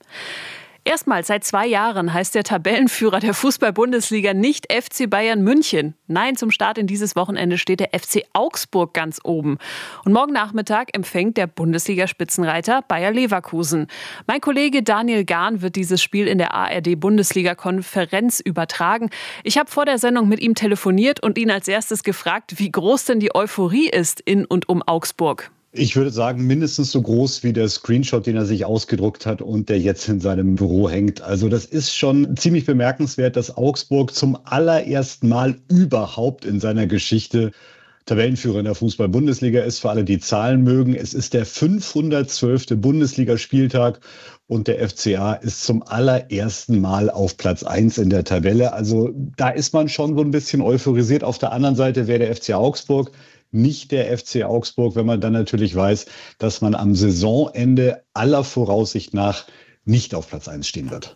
Erstmals seit 2 Jahren heißt der Tabellenführer der Fußball-Bundesliga nicht FC Bayern München. Nein, zum Start in dieses Wochenende steht der FC Augsburg ganz oben. Und morgen Nachmittag empfängt der Bundesliga-Spitzenreiter Bayer Leverkusen. Mein Kollege Daniel Gahn wird dieses Spiel in der ARD-Bundesliga-Konferenz übertragen. Ich habe vor der Sendung mit ihm telefoniert und ihn als erstes gefragt, wie groß denn die Euphorie ist in und um Augsburg. Ich würde sagen, mindestens so groß wie der Screenshot, den er sich ausgedruckt hat und der jetzt in seinem Büro hängt. Also das ist schon ziemlich bemerkenswert, dass Augsburg zum allerersten Mal überhaupt in seiner Geschichte Tabellenführer in der Fußball-Bundesliga ist. Für alle, die Zahlen mögen, es ist der 512. Bundesligaspieltag und der FCA ist zum allerersten Mal auf Platz 1 in der Tabelle. Also da ist man schon so ein bisschen euphorisiert. Auf der anderen Seite wäre der FC Augsburg nicht der FC Augsburg, wenn man dann natürlich weiß, dass man am Saisonende aller Voraussicht nach nicht auf Platz 1 stehen wird.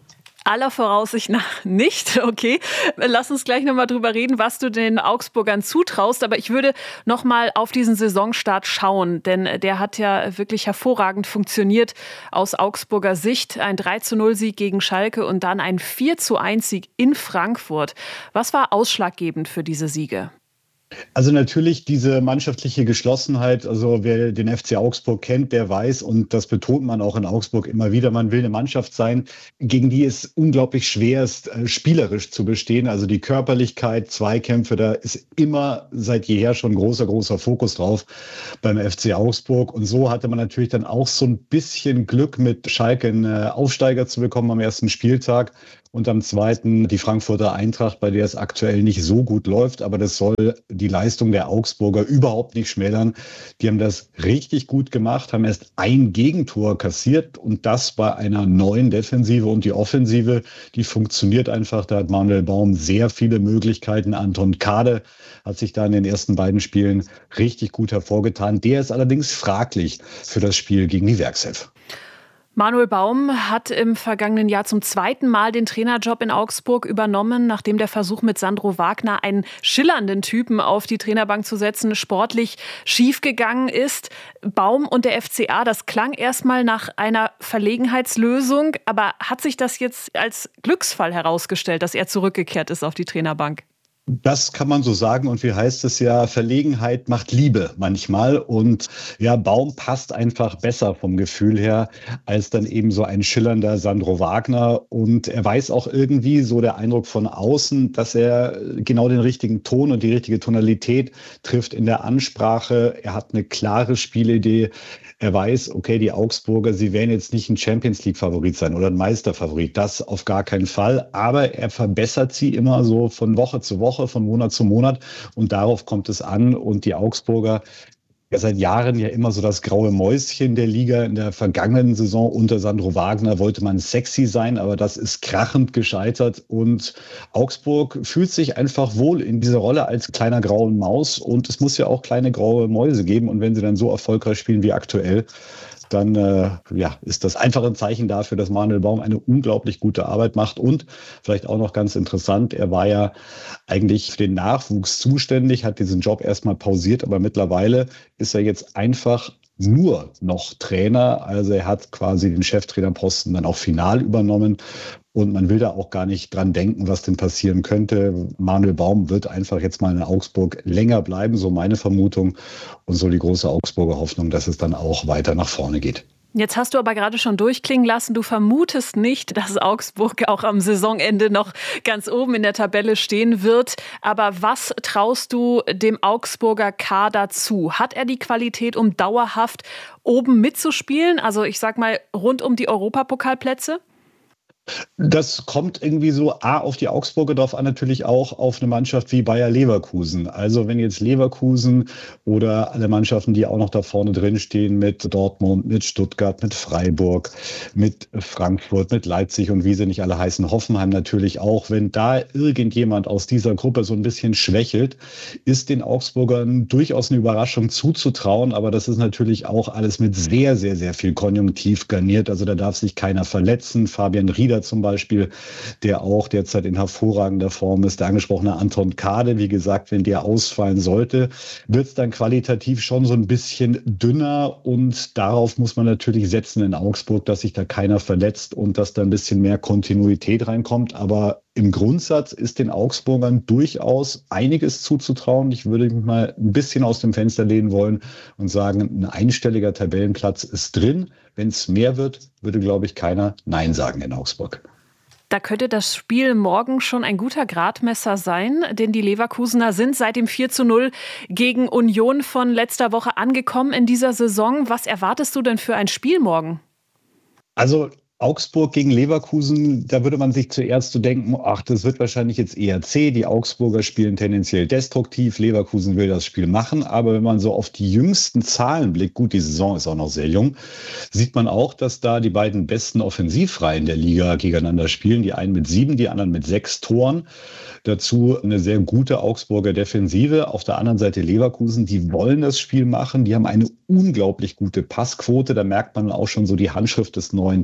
Aller Voraussicht nach nicht. Okay, lass uns gleich nochmal drüber reden, was du den Augsburgern zutraust. Aber ich würde nochmal auf diesen Saisonstart schauen, denn der hat ja wirklich hervorragend funktioniert aus Augsburger Sicht. Ein 3-0-Sieg gegen Schalke und dann ein 4-1-Sieg in Frankfurt. Was war ausschlaggebend für diese Siege? Also natürlich diese mannschaftliche Geschlossenheit, also wer den FC Augsburg kennt, der weiß, und das betont man auch in Augsburg immer wieder, man will eine Mannschaft sein, gegen die es unglaublich schwer ist, spielerisch zu bestehen. Also die Körperlichkeit, Zweikämpfe, da ist immer seit jeher schon großer Fokus drauf beim FC Augsburg. Und so hatte man natürlich dann auch so ein bisschen Glück, mit Schalke einen Aufsteiger zu bekommen am ersten Spieltag. Und am zweiten die Frankfurter Eintracht, bei der es aktuell nicht so gut läuft. Aber das soll die Leistung der Augsburger überhaupt nicht schmälern. Die haben das richtig gut gemacht, haben erst ein Gegentor kassiert. Und das bei einer neuen Defensive. Und die Offensive, die funktioniert einfach. Da hat Manuel Baum sehr viele Möglichkeiten. Anton Kade hat sich da in den ersten beiden Spielen richtig gut hervorgetan. Der ist allerdings fraglich für das Spiel gegen die Werkself. Manuel Baum hat im vergangenen Jahr zum zweiten Mal den Trainerjob in Augsburg übernommen, nachdem der Versuch mit Sandro Wagner, einen schillernden Typen auf die Trainerbank zu setzen, sportlich schiefgegangen ist. Baum und der FCA, das klang erstmal nach einer Verlegenheitslösung, aber hat sich das jetzt als Glücksfall herausgestellt, dass er zurückgekehrt ist auf die Trainerbank? Das kann man so sagen, und wie heißt es ja, Verlegenheit macht Liebe manchmal, und ja, Baum passt einfach besser vom Gefühl her als dann eben so ein schillernder Sandro Wagner, und er weiß auch irgendwie, so der Eindruck von außen, dass er genau den richtigen Ton und die richtige Tonalität trifft in der Ansprache. Er hat eine klare Spielidee. Er weiß, okay, die Augsburger, sie werden jetzt nicht ein Champions-League-Favorit sein oder ein Meisterfavorit, das auf gar keinen Fall. Aber er verbessert sie immer so von Woche zu Woche, von Monat zu Monat, und darauf kommt es an. Und die Augsburger, ja seit Jahren ja immer so das graue Mäuschen der Liga. In der vergangenen Saison unter Sandro Wagner wollte man sexy sein, aber das ist krachend gescheitert. Und Augsburg fühlt sich einfach wohl in dieser Rolle als kleiner graue Maus. Und es muss ja auch kleine graue Mäuse geben. Und wenn sie dann so erfolgreich spielen wie aktuell, dann ist das einfach ein Zeichen dafür, dass Manuel Baum eine unglaublich gute Arbeit macht. Und vielleicht auch noch ganz interessant, er war ja eigentlich für den Nachwuchs zuständig, hat diesen Job erstmal pausiert, aber mittlerweile ist er jetzt einfach nur noch Trainer. Also er hat quasi den Cheftrainerposten dann auch final übernommen. Und man will da auch gar nicht dran denken, was denn passieren könnte. Manuel Baum wird einfach jetzt mal in Augsburg länger bleiben, so meine Vermutung. Und so die große Augsburger Hoffnung, dass es dann auch weiter nach vorne geht. Jetzt hast du aber gerade schon durchklingen lassen, du vermutest nicht, dass Augsburg auch am Saisonende noch ganz oben in der Tabelle stehen wird. Aber was traust du dem Augsburger Kader zu? Hat er die Qualität, um dauerhaft oben mitzuspielen? Also ich sag mal rund um die Europapokalplätze? Das kommt irgendwie so auf die Augsburger drauf an, natürlich auch auf eine Mannschaft wie Bayer Leverkusen. Also wenn jetzt Leverkusen oder alle Mannschaften, die auch noch da vorne drin stehen, mit Dortmund, mit Stuttgart, mit Freiburg, mit Frankfurt, mit Leipzig und wie sie nicht alle heißen, Hoffenheim natürlich auch, wenn da irgendjemand aus dieser Gruppe so ein bisschen schwächelt, ist den Augsburgern durchaus eine Überraschung zuzutrauen. Aber das ist natürlich auch alles mit sehr, sehr, sehr viel Konjunktiv garniert. Also da darf sich keiner verletzen. Fabian Rieder zum Beispiel, der auch derzeit in hervorragender Form ist. Der angesprochene Anton Kade, wie gesagt, wenn der ausfallen sollte, wird es dann qualitativ schon so ein bisschen dünner. Und darauf muss man natürlich setzen in Augsburg, dass sich da keiner verletzt und dass da ein bisschen mehr Kontinuität reinkommt. Aber im Grundsatz ist den Augsburgern durchaus einiges zuzutrauen. Ich würde mich mal ein bisschen aus dem Fenster lehnen wollen und sagen, ein einstelliger Tabellenplatz ist drin. Wenn es mehr wird, würde, glaube ich, keiner Nein sagen in Augsburg. Da könnte das Spiel morgen schon ein guter Gradmesser sein, denn die Leverkusener sind seit dem 4:0 gegen Union von letzter Woche angekommen in dieser Saison. Was erwartest du denn für ein Spiel morgen? Also Augsburg gegen Leverkusen, da würde man sich zuerst so denken, ach, das wird wahrscheinlich jetzt eher zäh. Die Augsburger spielen tendenziell destruktiv, Leverkusen will das Spiel machen. Aber wenn man so auf die jüngsten Zahlen blickt, gut, die Saison ist auch noch sehr jung, sieht man auch, dass da die beiden besten Offensivreihen der Liga gegeneinander spielen. Die einen mit 7, die anderen mit 6 Toren. Dazu eine sehr gute Augsburger Defensive. Auf der anderen Seite Leverkusen, die wollen das Spiel machen. Die haben eine unglaublich gute Passquote. Da merkt man auch schon so die Handschrift des neuen Trainers.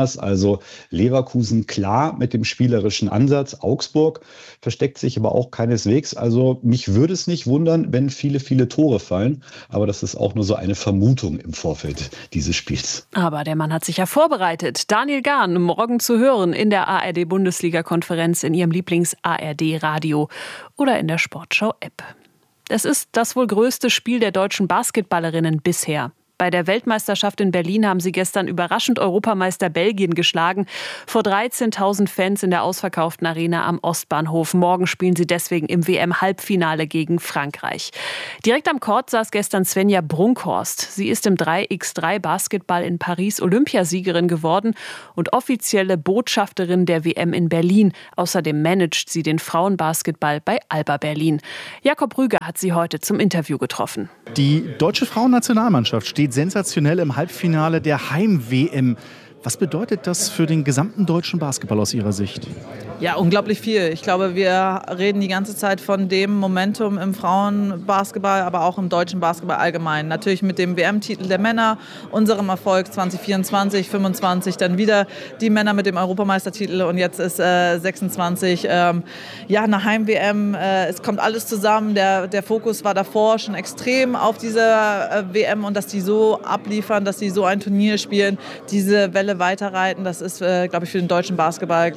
anders. Also Leverkusen klar mit dem spielerischen Ansatz. Augsburg versteckt sich aber auch keineswegs. Also mich würde es nicht wundern, wenn viele, viele Tore fallen. Aber das ist auch nur so eine Vermutung im Vorfeld dieses Spiels. Aber der Mann hat sich ja vorbereitet. Daniel Gahn, morgen zu hören in der ARD-Bundesliga-Konferenz in Ihrem Lieblings-ARD-Radio oder in der Sportschau-App. Es ist das wohl größte Spiel der deutschen Basketballerinnen bisher. Bei der Weltmeisterschaft in Berlin haben sie gestern überraschend Europameister Belgien geschlagen. Vor 13.000 Fans in der ausverkauften Arena am Ostbahnhof. Morgen spielen sie deswegen im WM-Halbfinale gegen Frankreich. Direkt am Court saß gestern Svenja Brunkhorst. Sie ist im 3x3 Basketball in Paris Olympiasiegerin geworden und offizielle Botschafterin der WM in Berlin. Außerdem managt sie den Frauenbasketball bei Alba Berlin. Jakob Rüger hat sie heute zum Interview getroffen. Die deutsche Frauennationalmannschaft steht sensationell im Halbfinale der Heim-WM. Was bedeutet das für den gesamten deutschen Basketball aus Ihrer Sicht? Ja, unglaublich viel. Ich glaube, wir reden die ganze Zeit von dem Momentum im Frauenbasketball, aber auch im deutschen Basketball allgemein. Natürlich mit dem WM-Titel der Männer, unserem Erfolg 2024, 25, dann wieder die Männer mit dem Europameistertitel und jetzt ist 26. Eine Heim-WM. Es kommt alles zusammen. Der Fokus war davor schon extrem auf dieser WM und dass die so abliefern, dass die so ein Turnier spielen, diese Welle weiterreiten, das ist, glaube ich, für den deutschen Basketball,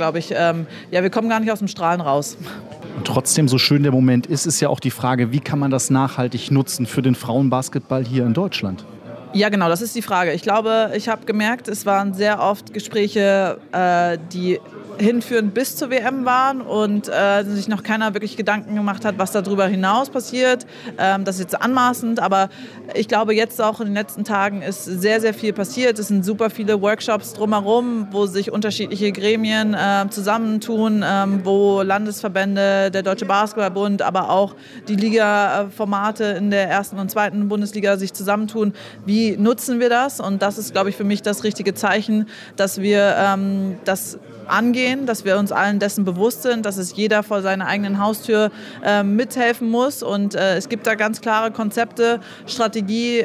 wir kommen gar nicht aus dem Strahlen raus. Und trotzdem, so schön der Moment ist, ist ja auch die Frage, wie kann man das nachhaltig nutzen für den Frauenbasketball hier in Deutschland? Ja, genau, das ist die Frage. Ich glaube, ich habe gemerkt, es waren sehr oft Gespräche, die hinführend bis zur WM waren und sich noch keiner wirklich Gedanken gemacht hat, was darüber hinaus passiert. Das ist jetzt anmaßend, aber ich glaube, jetzt auch in den letzten Tagen ist sehr, sehr viel passiert. Es sind super viele Workshops drumherum, wo sich unterschiedliche Gremien zusammentun, wo Landesverbände, der Deutsche Basketballbund, aber auch die Liga-Formate in der ersten und zweiten Bundesliga sich zusammentun. Wie nutzen wir das? Und das ist, glaube ich, für mich das richtige Zeichen, dass wir das angehen, dass wir uns allen dessen bewusst sind, dass es jeder vor seiner eigenen Haustür mithelfen muss. Und es gibt da ganz klare Konzepte, Strategie,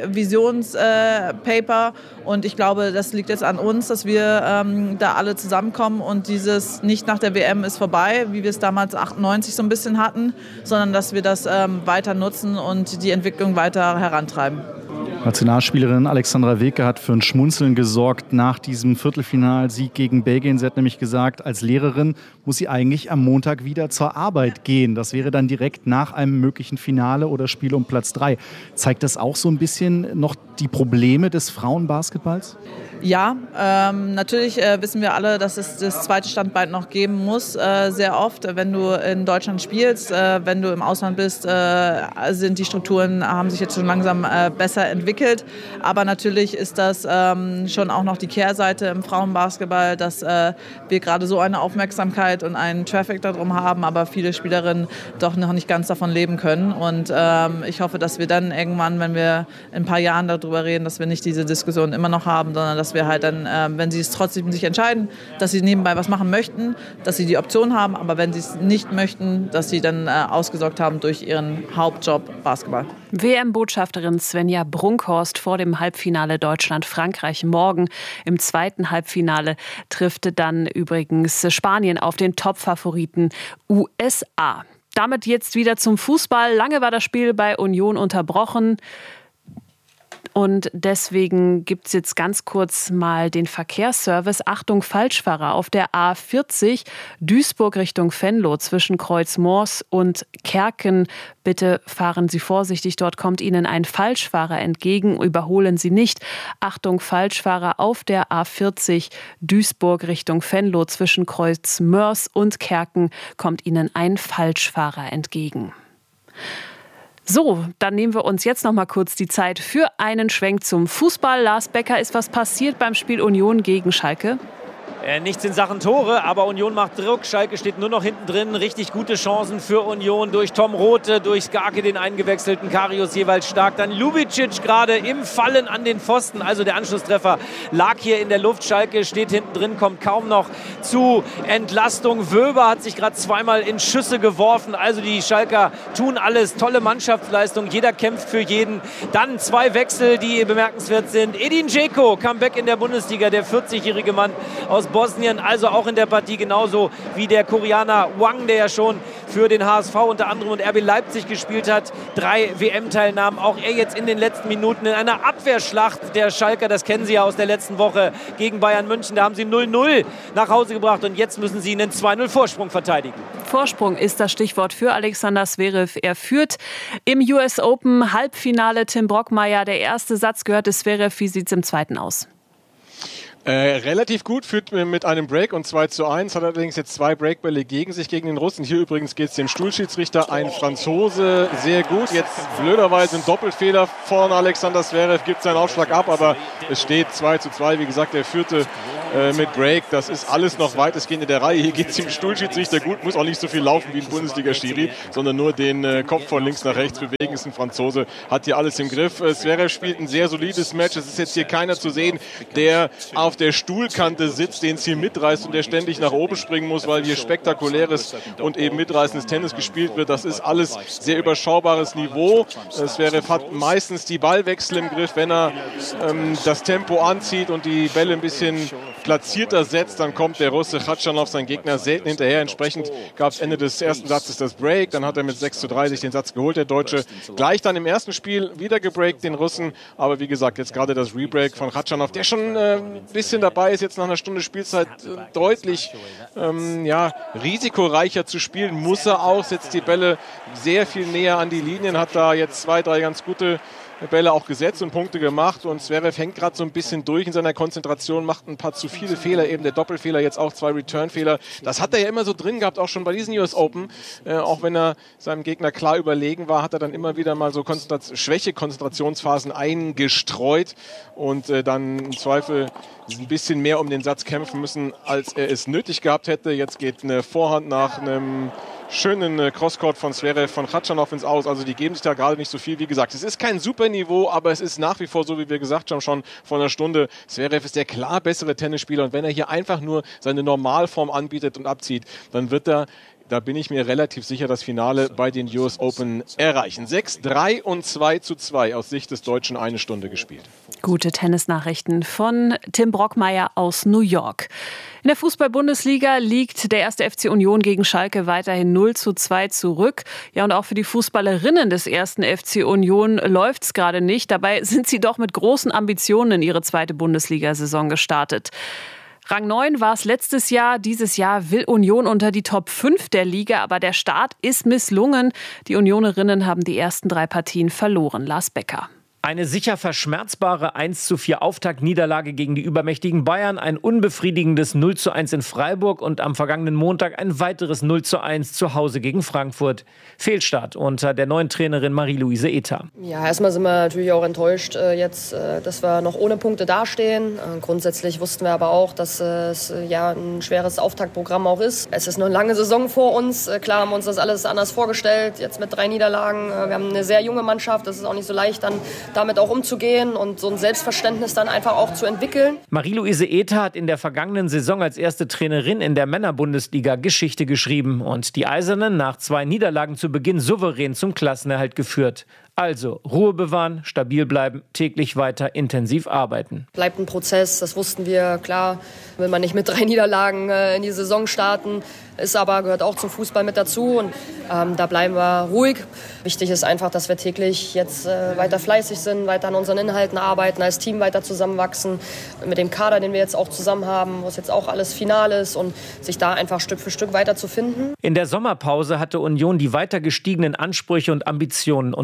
Visionspaper. Und ich glaube, das liegt jetzt an uns, dass wir da alle zusammenkommen und dieses nicht nach der WM ist vorbei, wie wir es damals 98 so ein bisschen hatten, sondern dass wir das weiter nutzen und die Entwicklung weiter herantreiben. Nationalspielerin Alexandra Wilke hat für ein Schmunzeln gesorgt nach diesem Viertelfinalsieg gegen Belgien. Sie hat nämlich gesagt, als Lehrerin muss sie eigentlich am Montag wieder zur Arbeit gehen. Das wäre dann direkt nach einem möglichen Finale oder Spiel um Platz 3. Zeigt das auch so ein bisschen noch die Probleme des Frauenbasketballs? Ja, natürlich wissen wir alle, dass es das zweite Standbein noch geben muss. Sehr oft, wenn du in Deutschland spielst, wenn du im Ausland bist, sind die Strukturen, haben sich jetzt schon langsam besser entwickelt. Aber natürlich ist das schon auch noch die Kehrseite im Frauenbasketball, dass wir gerade so eine Aufmerksamkeit und einen Traffic darum haben, aber viele Spielerinnen doch noch nicht ganz davon leben können. Und ich hoffe, dass wir dann irgendwann, wenn wir in ein paar Jahren darüber reden, dass wir nicht diese Diskussion immer noch haben, sondern dass wir halt dann, wenn sie es trotzdem sich entscheiden, dass sie nebenbei was machen möchten, dass sie die Option haben, aber wenn sie es nicht möchten, dass sie dann ausgesorgt haben durch ihren Hauptjob Basketball. WM-Botschafterin Svenja Brunkhorst vor dem Halbfinale Deutschland-Frankreich morgen. Im zweiten Halbfinale trifft dann übrigens Spanien auf den Top-Favoriten USA. Damit jetzt wieder zum Fußball. Lange war das Spiel bei Union unterbrochen. Und deswegen gibt es jetzt ganz kurz mal den Verkehrsservice. Achtung, Falschfahrer auf der A40 Duisburg Richtung Venlo zwischen Kreuzmoors und Kerken. Bitte fahren Sie vorsichtig, dort kommt Ihnen ein Falschfahrer entgegen. Überholen Sie nicht. Achtung, Falschfahrer auf der A40 Duisburg Richtung Venlo zwischen Kreuzmoors und Kerken kommt Ihnen ein Falschfahrer entgegen. So, dann nehmen wir uns jetzt noch mal kurz die Zeit für einen Schwenk zum Fußball. Lars Becker, ist was passiert beim Spiel Union gegen Schalke? Nichts in Sachen Tore, aber Union macht Druck. Schalke steht nur noch hinten drin. Richtig gute Chancen für Union durch Tom Rothe, durch Skarke, den eingewechselten, Karius jeweils stark. Dann Ljubicic gerade im Fallen an den Pfosten. Also der Anschlusstreffer lag hier in der Luft. Schalke steht hinten drin, kommt kaum noch zu Entlastung. Wöber hat sich gerade zweimal in Schüsse geworfen. Also die Schalker tun alles. Tolle Mannschaftsleistung. Jeder kämpft für jeden. Dann 2 Wechsel, die bemerkenswert sind. Edin Dzeko, Comeback in der Bundesliga. Der 40-jährige Mann aus Bosnien. Also auch in der Partie genauso wie der Koreaner Wang, der ja schon für den HSV unter anderem und RB Leipzig gespielt hat. 3 WM-Teilnahmen. Auch er jetzt in den letzten Minuten in einer Abwehrschlacht der Schalker. Das kennen Sie ja aus der letzten Woche gegen Bayern München. Da haben sie 0-0 nach Hause gebracht und jetzt müssen sie einen 2-0 Vorsprung verteidigen. Vorsprung ist das Stichwort für Alexander Zverev. Er führt im US Open Halbfinale. Tim Brockmeier, der erste Satz gehörte Zverev. Wie sieht es im zweiten aus? Relativ gut, führt mit einem Break und 2:1, hat allerdings jetzt 2 Breakbälle gegen sich, gegen den Russen. Hier übrigens geht es dem Stuhlschiedsrichter, ein Franzose, sehr gut. Jetzt blöderweise ein Doppelfehler von Alexander Zverev, gibt seinen Aufschlag ab, aber es steht 2:2. Wie gesagt, der führte mit Break. Das ist alles noch weitestgehend in der Reihe. Hier geht es dem Stuhlschiedsrichter gut, muss auch nicht so viel laufen wie ein Bundesliga-Schiri, sondern nur den Kopf von links nach rechts bewegen. Ist ein Franzose, hat hier alles im Griff. Zverev spielt ein sehr solides Match. Es ist jetzt hier keiner zu sehen, der auf der Stuhlkante sitzt, den es hier mitreißt und der ständig nach oben springen muss, weil hier spektakuläres und eben mitreißendes Tennis gespielt wird. Das ist alles sehr überschaubares Niveau. Zverev hat meistens die Ballwechsel im Griff. Wenn er das Tempo anzieht und die Bälle ein bisschen platzierter setzt, dann kommt der Russe Khachanov, sein Gegner, selten hinterher. Entsprechend gab es Ende des ersten Satzes das Break. Dann hat er mit 6:3 sich den Satz geholt, der Deutsche. Gleich dann im ersten Spiel wieder gebreakt, den Russen. Aber wie gesagt, jetzt gerade das Rebreak von Khachanov, der schon ein bisschen dabei ist, jetzt nach einer Stunde Spielzeit deutlich risikoreicher zu spielen. Muss er auch, setzt die Bälle sehr viel näher an die Linien, hat da jetzt 2, 3 ganz gute Bälle auch gesetzt und Punkte gemacht und Zverev hängt gerade so ein bisschen durch in seiner Konzentration, macht ein paar zu viele Fehler, eben der Doppelfehler, jetzt auch 2 Return-Fehler. Das hat er ja immer so drin gehabt, auch schon bei diesen US Open. Auch wenn er seinem Gegner klar überlegen war, hat er dann immer wieder mal so Konzentrationsphasen eingestreut und dann im Zweifel ein bisschen mehr um den Satz kämpfen müssen, als er es nötig gehabt hätte. Jetzt geht eine Vorhand nach einem schönen Crosscourt von Zverev, von Khachanov ins Aus. Also die geben sich da gerade nicht so viel. Wie gesagt, es ist kein super Niveau, aber es ist nach wie vor so, wie wir gesagt haben, schon vor einer Stunde. Zverev ist der klar bessere Tennisspieler und wenn er hier einfach nur seine Normalform anbietet und abzieht, dann wird er, da bin ich mir relativ sicher, das Finale bei den US Open erreichen. 6:3 und 2:2 aus Sicht des Deutschen, eine Stunde gespielt. Gute Tennisnachrichten von Tim Brockmeier aus New York. In der Fußball-Bundesliga liegt der 1. FC Union gegen Schalke weiterhin 0:2 zurück. Ja, und auch für die Fußballerinnen des 1. FC Union läuft es gerade nicht. Dabei sind sie doch mit großen Ambitionen in ihre zweite Bundesliga-Saison gestartet. Rang 9 war es letztes Jahr. Dieses Jahr will Union unter die Top 5 der Liga, aber der Start ist misslungen. Die Unionerinnen haben die ersten 3 Partien verloren. Lars Becker. Eine sicher verschmerzbare 1:4 Auftaktniederlage gegen die übermächtigen Bayern, ein unbefriedigendes 0:1 in Freiburg und am vergangenen Montag ein weiteres 0:1 zu Hause gegen Frankfurt. Fehlstart unter der neuen Trainerin Marie-Louise Ether. Ja, erstmal sind wir natürlich auch enttäuscht jetzt, dass wir noch ohne Punkte dastehen. Grundsätzlich wussten wir aber auch, dass es ein schweres Auftaktprogramm auch ist. Es ist eine lange Saison vor uns. Klar haben wir uns das alles anders vorgestellt, jetzt mit 3 Niederlagen. Wir haben eine sehr junge Mannschaft, das ist auch nicht so leicht dann damit auch umzugehen und so ein Selbstverständnis dann einfach auch zu entwickeln. Marie-Louise Ether hat in der vergangenen Saison als erste Trainerin in der Männerbundesliga Geschichte geschrieben und die Eisernen nach 2 Niederlagen zu Beginn souverän zum Klassenerhalt geführt. Also Ruhe bewahren, stabil bleiben, täglich weiter intensiv arbeiten. Bleibt ein Prozess, das wussten wir, klar, will man nicht mit 3 Niederlagen in die Saison starten, gehört auch zum Fußball mit dazu und da bleiben wir ruhig. Wichtig ist einfach, dass wir täglich jetzt weiter fleißig sind, weiter an unseren Inhalten arbeiten, als Team weiter zusammenwachsen, mit dem Kader, den wir jetzt auch zusammen haben, wo es jetzt auch alles final ist und sich da einfach Stück für Stück weiter zu finden. In der Sommerpause hatte Union die weiter gestiegenen Ansprüche und Ambitionen untermauert.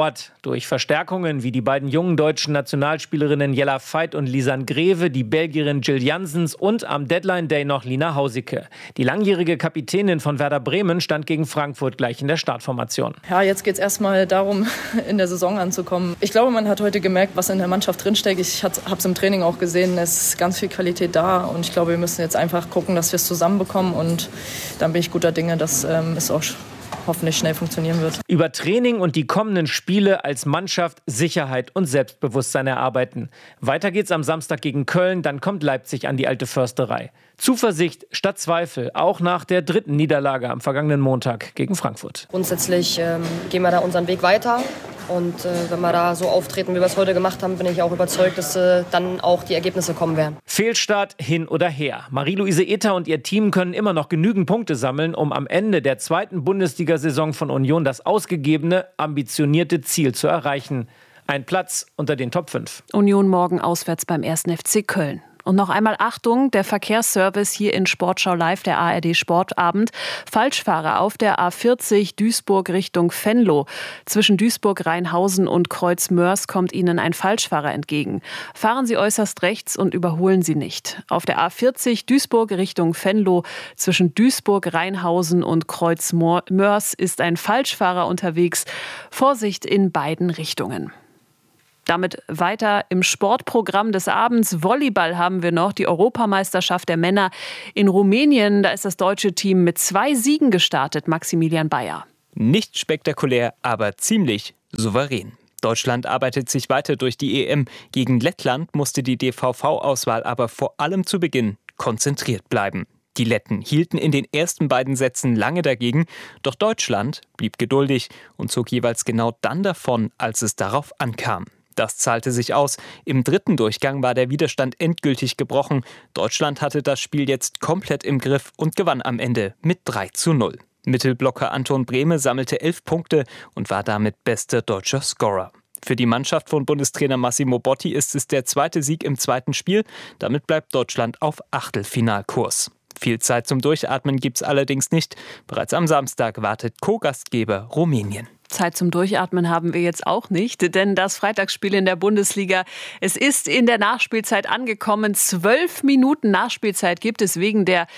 dauert. Durch Verstärkungen wie die beiden jungen deutschen Nationalspielerinnen Jella Veit und Lisanne Greve, die Belgierin Jill Janssens und am Deadline-Day noch Lina Hausicke. Die langjährige Kapitänin von Werder Bremen stand gegen Frankfurt gleich in der Startformation. Ja, jetzt geht es erstmal darum, in der Saison anzukommen. Ich glaube, man hat heute gemerkt, was in der Mannschaft drinsteckt. Ich habe es im Training auch gesehen, es ist ganz viel Qualität da und ich glaube, wir müssen jetzt einfach gucken, dass wir es zusammenbekommen und dann bin ich guter Dinge, dass es auch hoffentlich schnell funktionieren wird. Über Training und die kommenden Spiele als Mannschaft Sicherheit und Selbstbewusstsein erarbeiten. Weiter geht's am Samstag gegen Köln, dann kommt Leipzig an die alte Försterei. Zuversicht statt Zweifel, auch nach der 3. Niederlage am vergangenen Montag gegen Frankfurt. Grundsätzlich gehen wir da unseren Weg weiter. Und wenn wir da so auftreten, wie wir es heute gemacht haben, bin ich auch überzeugt, dass dann auch die Ergebnisse kommen werden. Fehlstart hin oder her. Marie-Louise Ether und ihr Team können immer noch genügend Punkte sammeln, um am Ende der 2. Bundesliga-Saison von Union das ausgegebene, ambitionierte Ziel zu erreichen. Ein Platz unter den Top 5. Union morgen auswärts beim 1. FC Köln. Und noch einmal Achtung, der Verkehrsservice hier in Sportschau Live, der ARD Sportabend. Falschfahrer auf der A40 Duisburg Richtung Venlo. Zwischen Duisburg-Rheinhausen und Kreuz-Mörs kommt Ihnen ein Falschfahrer entgegen. Fahren Sie äußerst rechts und überholen Sie nicht. Auf der A40 Duisburg Richtung Venlo zwischen Duisburg-Rheinhausen und Kreuz-Mörs ist ein Falschfahrer unterwegs. Vorsicht in beiden Richtungen. Damit weiter im Sportprogramm des Abends. Volleyball haben wir noch, die Europameisterschaft der Männer in Rumänien. Da ist das deutsche Team mit 2 Siegen gestartet, Maximilian Bayer. Nicht spektakulär, aber ziemlich souverän. Deutschland arbeitet sich weiter durch die EM. Gegen Lettland musste die DVV-Auswahl aber vor allem zu Beginn konzentriert bleiben. Die Letten hielten in den ersten beiden Sätzen lange dagegen, doch Deutschland blieb geduldig und zog jeweils genau dann davon, als es darauf ankam. Das zahlte sich aus. Im 3. Durchgang war der Widerstand endgültig gebrochen. Deutschland hatte das Spiel jetzt komplett im Griff und gewann am Ende mit 3:0. Mittelblocker Anton Brehme sammelte 11 Punkte und war damit bester deutscher Scorer. Für die Mannschaft von Bundestrainer Massimo Botti ist es der 2. Sieg im 2. Spiel. Damit bleibt Deutschland auf Achtelfinalkurs. Viel Zeit zum Durchatmen gibt's allerdings nicht. Bereits am Samstag wartet Co-Gastgeber Rumänien. Zeit zum Durchatmen haben wir jetzt auch nicht, denn das Freitagsspiel in der Bundesliga, es ist in der Nachspielzeit angekommen. 12 Minuten Nachspielzeit gibt es wegen der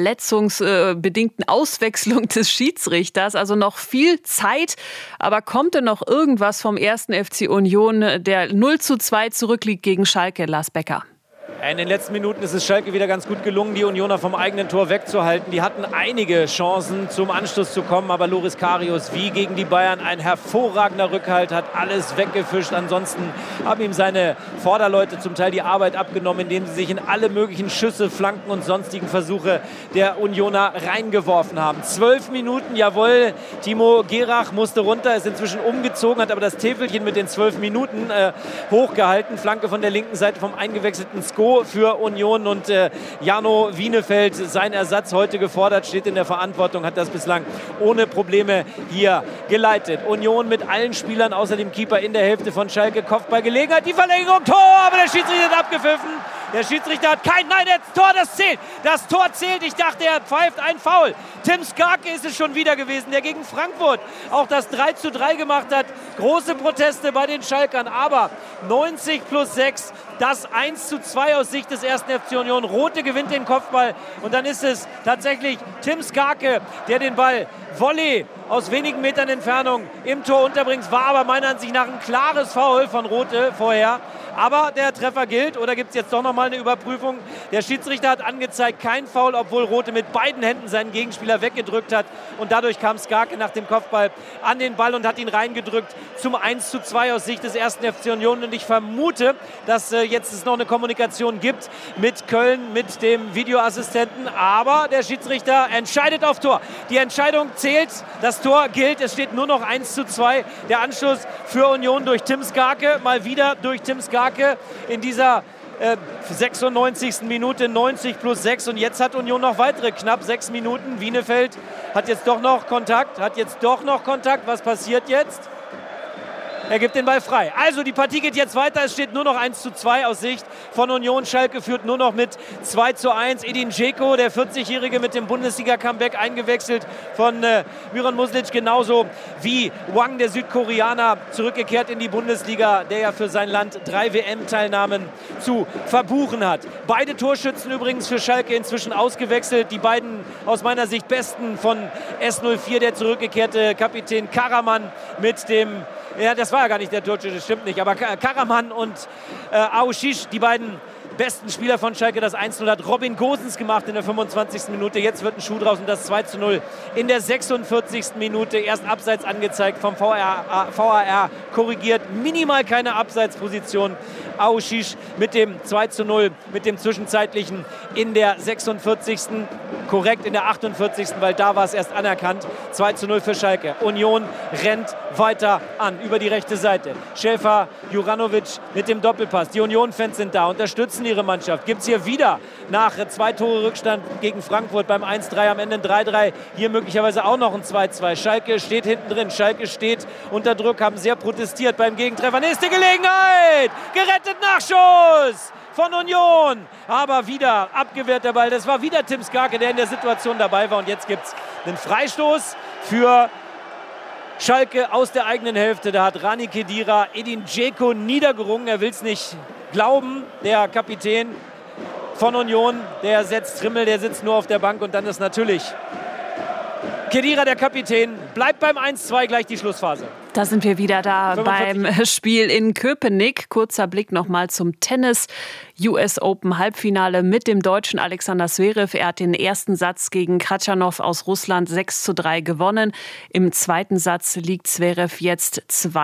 verletzungsbedingten Auswechslung des Schiedsrichters. Also noch viel Zeit, aber kommt denn noch irgendwas vom 1. FC Union, der 0:2 zurückliegt gegen Schalke, Lars Becker? In den letzten Minuten ist es Schalke wieder ganz gut gelungen, die Unioner vom eigenen Tor wegzuhalten. Die hatten einige Chancen, zum Anschluss zu kommen, aber Loris Karius, wie gegen die Bayern, ein hervorragender Rückhalt, hat alles weggefischt. Ansonsten haben ihm seine Vorderleute zum Teil die Arbeit abgenommen, indem sie sich in alle möglichen Schüsse, Flanken und sonstigen Versuche der Unioner reingeworfen haben. 12 Minuten, jawohl, Timo Gerach musste runter, ist inzwischen umgezogen, hat aber das Täfelchen mit den 12 Minuten hochgehalten. Flanke von der linken Seite vom eingewechselten Sko für Union und Jano Wienefeld, sein Ersatz heute gefordert, steht in der Verantwortung, hat das bislang ohne Probleme hier geleitet. Union mit allen Spielern außer dem Keeper in der Hälfte von Schalke, Kopfballgelegenheit, die Verlängerung, Tor, aber der Schiedsrichter hat abgepfiffen. Der Schiedsrichter hat nein, das Tor, das zählt. Das Tor zählt. Ich dachte, er pfeift ein Foul. Tim Skarke ist es schon wieder gewesen, der gegen Frankfurt auch das 3:3 gemacht hat. Große Proteste bei den Schalkern, aber 90+6, das 1:2 aus Sicht des 1. FC Union. Rote gewinnt den Kopfball und dann ist es tatsächlich Tim Skarke, der den Ball Volley aus wenigen Metern Entfernung im Tor unterbringt. War aber meiner Ansicht nach ein klares Foul von Rote vorher. Aber der Treffer gilt, oder gibt es jetzt doch nochmal eine Überprüfung? Der Schiedsrichter hat angezeigt, kein Foul, obwohl Rote mit beiden Händen seinen Gegenspieler weggedrückt hat. Und dadurch kam Skarke nach dem Kopfball an den Ball und hat ihn reingedrückt zum 1:2 aus Sicht des 1. FC Union. Und ich vermute, dass jetzt es noch eine Kommunikation gibt mit Köln, mit dem Videoassistenten. Aber der Schiedsrichter entscheidet auf Tor. Die Entscheidung zählt, das Tor gilt. Es steht nur noch 1:2. Der Anschluss für Union durch Tim Skarke, mal wieder durch Tim Skarke in dieser 96. Minute, 90+6. Und jetzt hat Union noch weitere knapp 6 Minuten. Wienefeld hat jetzt doch noch Kontakt. Was passiert jetzt? Er gibt den Ball frei. Also die Partie geht jetzt weiter. Es steht nur noch 1:2 aus Sicht von Union. Schalke führt nur noch mit 2:1. Edin Dzeko, der 40-Jährige mit dem Bundesliga-Comeback, eingewechselt von Miran Muslic. Genauso wie Wang, der Südkoreaner, zurückgekehrt in die Bundesliga, der ja für sein Land 3 WM-Teilnahmen zu verbuchen hat. Beide Torschützen übrigens für Schalke inzwischen ausgewechselt. Die beiden aus meiner Sicht besten von S04, der zurückgekehrte Kapitän Karaman mit dem... Ja, das war ja gar nicht der Torschütze, das stimmt nicht. Aber Karaman und Aouchiche, die beiden besten Spieler von Schalke, das 1:0 hat Robin Gosens gemacht in der 25. Minute. Jetzt wird ein Schuh draus und das 2:0 in der 46. Minute. Erst abseits angezeigt, vom VAR korrigiert. Minimal keine Abseitsposition. Aouchiche mit dem 2:0, mit dem zwischenzeitlichen in der 46. Korrekt in der 48. weil da war es erst anerkannt. 2:0 für Schalke. Union rennt weiter an über die rechte Seite. Schäfer, Juranovic mit dem Doppelpass. Die Union-Fans sind da, unterstützen ihre Mannschaft. Gibt es hier wieder nach 2 Tore Rückstand gegen Frankfurt beim 1:3 am Ende ein 3:3. Hier möglicherweise auch noch ein 2:2. Schalke steht hinten drin. Schalke steht unter Druck, haben sehr protestiert beim Gegentreffer. Nächste Gelegenheit! Gerettet, Nachschuss von Union. Aber wieder abgewehrt der Ball. Das war wieder Tim Skarke, der in der Situation dabei war. Und jetzt gibt es einen Freistoß für Schalke aus der eigenen Hälfte. Da hat Rani Khedira Edin Dzeko niedergerungen. Er will es nicht glauben. Der Kapitän von Union, der setzt Trimmel, der sitzt nur auf der Bank. Und dann ist natürlich Khedira, der Kapitän, bleibt beim 1:2, gleich die Schlussphase. Da sind wir wieder da beim Spiel in Köpenick. Kurzer Blick nochmal zum Tennis. US Open Halbfinale mit dem Deutschen Alexander Zverev. Er hat den ersten Satz gegen Khachanov aus Russland 6:3 gewonnen. Im zweiten Satz liegt Zverev jetzt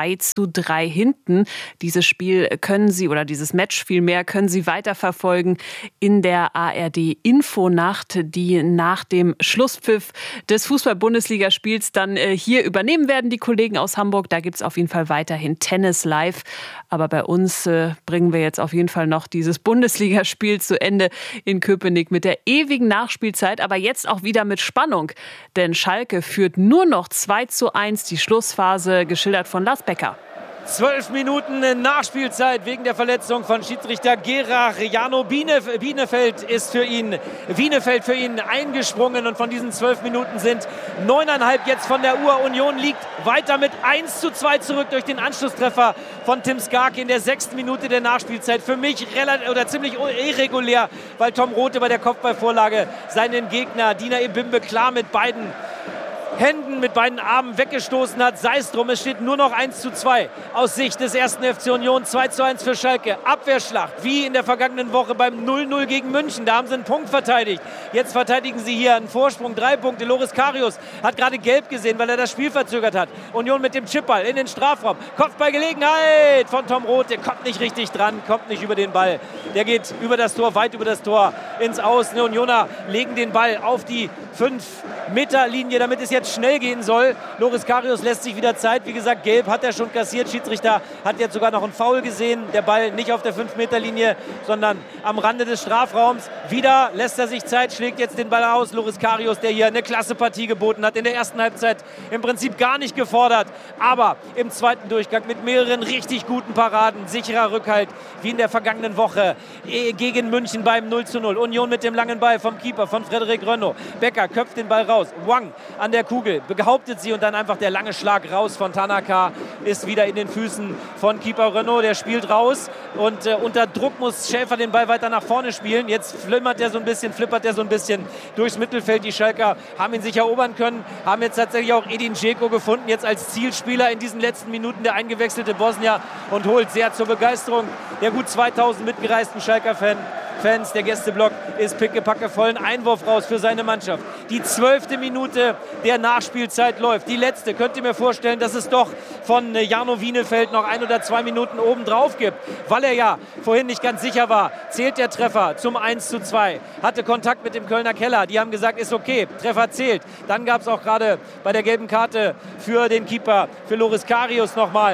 2:3 hinten. Dieses Spiel können Sie, oder dieses Match vielmehr, können Sie weiterverfolgen in der ARD Infonacht, die nach dem Schlusspfiff des Fußball-Bundesligaspiels dann hier übernehmen werden, die Kollegen aus Hamburg. Da gibt es auf jeden Fall weiterhin Tennis live. Aber bei uns bringen wir jetzt auf jeden Fall noch dieses Bundesligaspiel zu Ende in Köpenick mit der ewigen Nachspielzeit. Aber jetzt auch wieder mit Spannung. Denn Schalke führt nur noch 2:1, die Schlussphase, geschildert von Lars Becker. 12 Minuten Nachspielzeit wegen der Verletzung von Schiedsrichter Gerard. Jano Bienefeld für ihn eingesprungen und von diesen 12 Minuten sind 9,5 jetzt von der Uhr. Union liegt weiter mit 1:2 zurück durch den Anschlusstreffer von Tim Skarke in der 6. Minute der Nachspielzeit. Für mich ziemlich irregulär, weil Tom Rothe bei der Kopfballvorlage seinen Gegner Dina Ebimbe klar mit beiden Händen, mit beiden Armen weggestoßen hat. Sei es drum, es steht nur noch 1:2 aus Sicht des ersten FC Union. 2:1 für Schalke. Abwehrschlacht, wie in der vergangenen Woche beim 0:0 gegen München. Da haben sie einen Punkt verteidigt. Jetzt verteidigen sie hier einen Vorsprung, 3 Punkte. Loris Karius hat gerade gelb gesehen, weil er das Spiel verzögert hat. Union mit dem Chipball in den Strafraum. Kopfballgelegenheit von Tom Rothe. Kommt nicht richtig dran, kommt nicht über den Ball. Der geht über das Tor, weit über das Tor ins Aus. Die Unioner legen den Ball auf die 5-Meter-Linie, damit es jetzt schnell gehen soll. Loris Karius lässt sich wieder Zeit. Wie gesagt, gelb hat er schon kassiert. Schiedsrichter hat jetzt sogar noch einen Foul gesehen. Der Ball nicht auf der 5-Meter-Linie, sondern am Rande des Strafraums. Wieder lässt er sich Zeit, schlägt jetzt den Ball aus. Loris Karius, der hier eine klasse Partie geboten hat. In der ersten Halbzeit im Prinzip gar nicht gefordert. Aber im zweiten Durchgang mit mehreren richtig guten Paraden. Sicherer Rückhalt, wie in der vergangenen Woche gegen München beim 0:0. Union mit dem langen Ball vom Keeper, von Frédéric Renaud. Becker köpft den Ball raus. Wang an der Kugel, behauptet sie und dann einfach der lange Schlag raus von Tanaka ist wieder in den Füßen von Keeper Renaud. Der spielt raus und unter Druck muss Schäfer den Ball weiter nach vorne spielen. Jetzt flippert er so ein bisschen durchs Mittelfeld. Die Schalker haben ihn sich erobern können, haben jetzt tatsächlich auch Edin Dzeko gefunden, jetzt als Zielspieler in diesen letzten Minuten, der eingewechselte Bosnier, und holt sehr zur Begeisterung der gut 2000 mitgereisten Schalker Fans. Der Gästeblock ist pickepacke voll. Ein Einwurf raus für seine Mannschaft. Die 12. Minute der Nachspielzeit läuft. Die letzte. Könnt ihr mir vorstellen, dass es doch von Jano Bienefeld noch 1 oder 2 Minuten obendrauf gibt, weil er ja vorhin nicht ganz sicher war. Zählt der Treffer zum 1:2. Hatte Kontakt mit dem Kölner Keller. Die haben gesagt, ist okay, Treffer zählt. Dann gab es auch gerade bei der gelben Karte für den Keeper, für Loris Karius nochmal.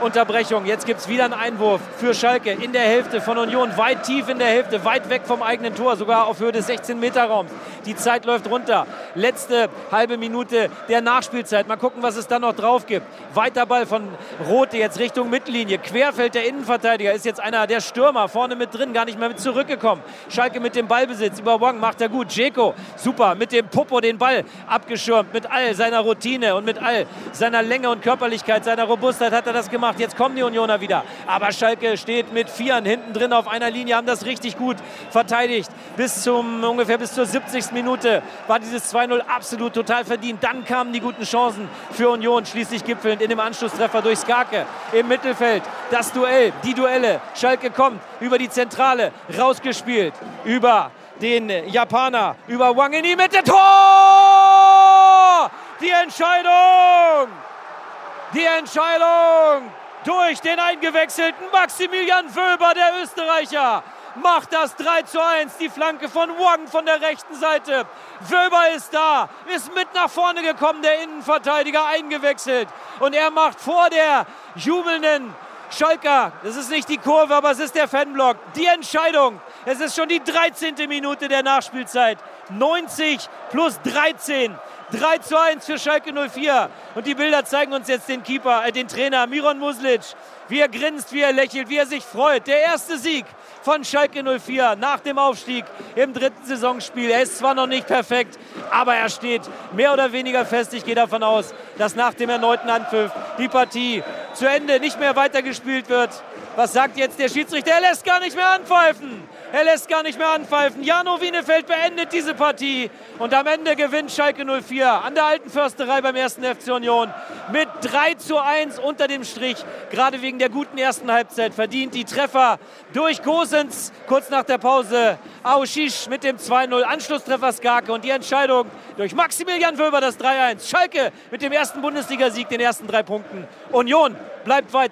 Unterbrechung. Jetzt gibt es wieder einen Einwurf für Schalke in der Hälfte von Union. Weit tief in der Hälfte, weit weg vom eigenen Tor, sogar auf Höhe des 16-Meter-Raums. Die Zeit läuft runter. Letzte halbe Minute der Nachspielzeit. Mal gucken, was es dann noch drauf gibt. Weiter Ball von Rothe jetzt Richtung Mittellinie. Querfeld der Innenverteidiger ist jetzt einer der Stürmer. Vorne mit drin, gar nicht mehr mit zurückgekommen. Schalke mit dem Ballbesitz. Über Wang macht er gut. Dzeko, super, mit dem Popo den Ball abgeschirmt. Mit all seiner Routine und mit all seiner Länge und Körperlichkeit, seiner Robustheit hat er das gemacht. Jetzt kommen die Unioner wieder. Aber Schalke steht mit Vieren hinten drin auf einer Linie, haben das richtig gut verteidigt. Ungefähr bis zur 70. Minute war dieses 2-0 absolut total verdient. Dann kamen die guten Chancen für Union, schließlich gipfelnd in dem Anschlusstreffer durch Skarke im Mittelfeld. Das Duell, die Duelle. Schalke kommt über die Zentrale, rausgespielt, über den Japaner, über Wang in die Mitte. Tor! Die Entscheidung! Die Entscheidung durch den eingewechselten Maximilian Wöber, der Österreicher, macht das 3:1. Die Flanke von Wang von der rechten Seite. Wöber ist da, ist mit nach vorne gekommen, der Innenverteidiger eingewechselt. Und er macht vor der jubelnden Schalker, das ist nicht die Kurve, aber es ist der Fanblock, die Entscheidung. Es ist schon die 13. Minute der Nachspielzeit. 90 plus 13. 3:1 für Schalke 04. Und die Bilder zeigen uns jetzt den Trainer Miron Muslic. Wie er grinst, wie er lächelt, wie er sich freut. Der erste Sieg von Schalke 04 nach dem Aufstieg im 3. Saisonspiel. Er ist zwar noch nicht perfekt, aber er steht mehr oder weniger fest. Ich gehe davon aus, dass nach dem erneuten Anpfiff die Partie zu Ende nicht mehr weitergespielt wird. Was sagt jetzt der Schiedsrichter? Er lässt gar nicht mehr anpfeifen. Jano Wienefeld beendet diese Partie. Und am Ende gewinnt Schalke 04 an der Alten Försterei beim 1. FC Union mit 3:1 unter dem Strich. Gerade wegen der guten ersten Halbzeit verdient die Treffer durch Gosens kurz nach der Pause. Aoshish mit dem 2:0, Anschlusstreffer Skarke und die Entscheidung durch Maximilian Wöber, das 3:1. Schalke mit dem ersten Bundesligasieg, den ersten 3 Punkten. Union bleibt weiter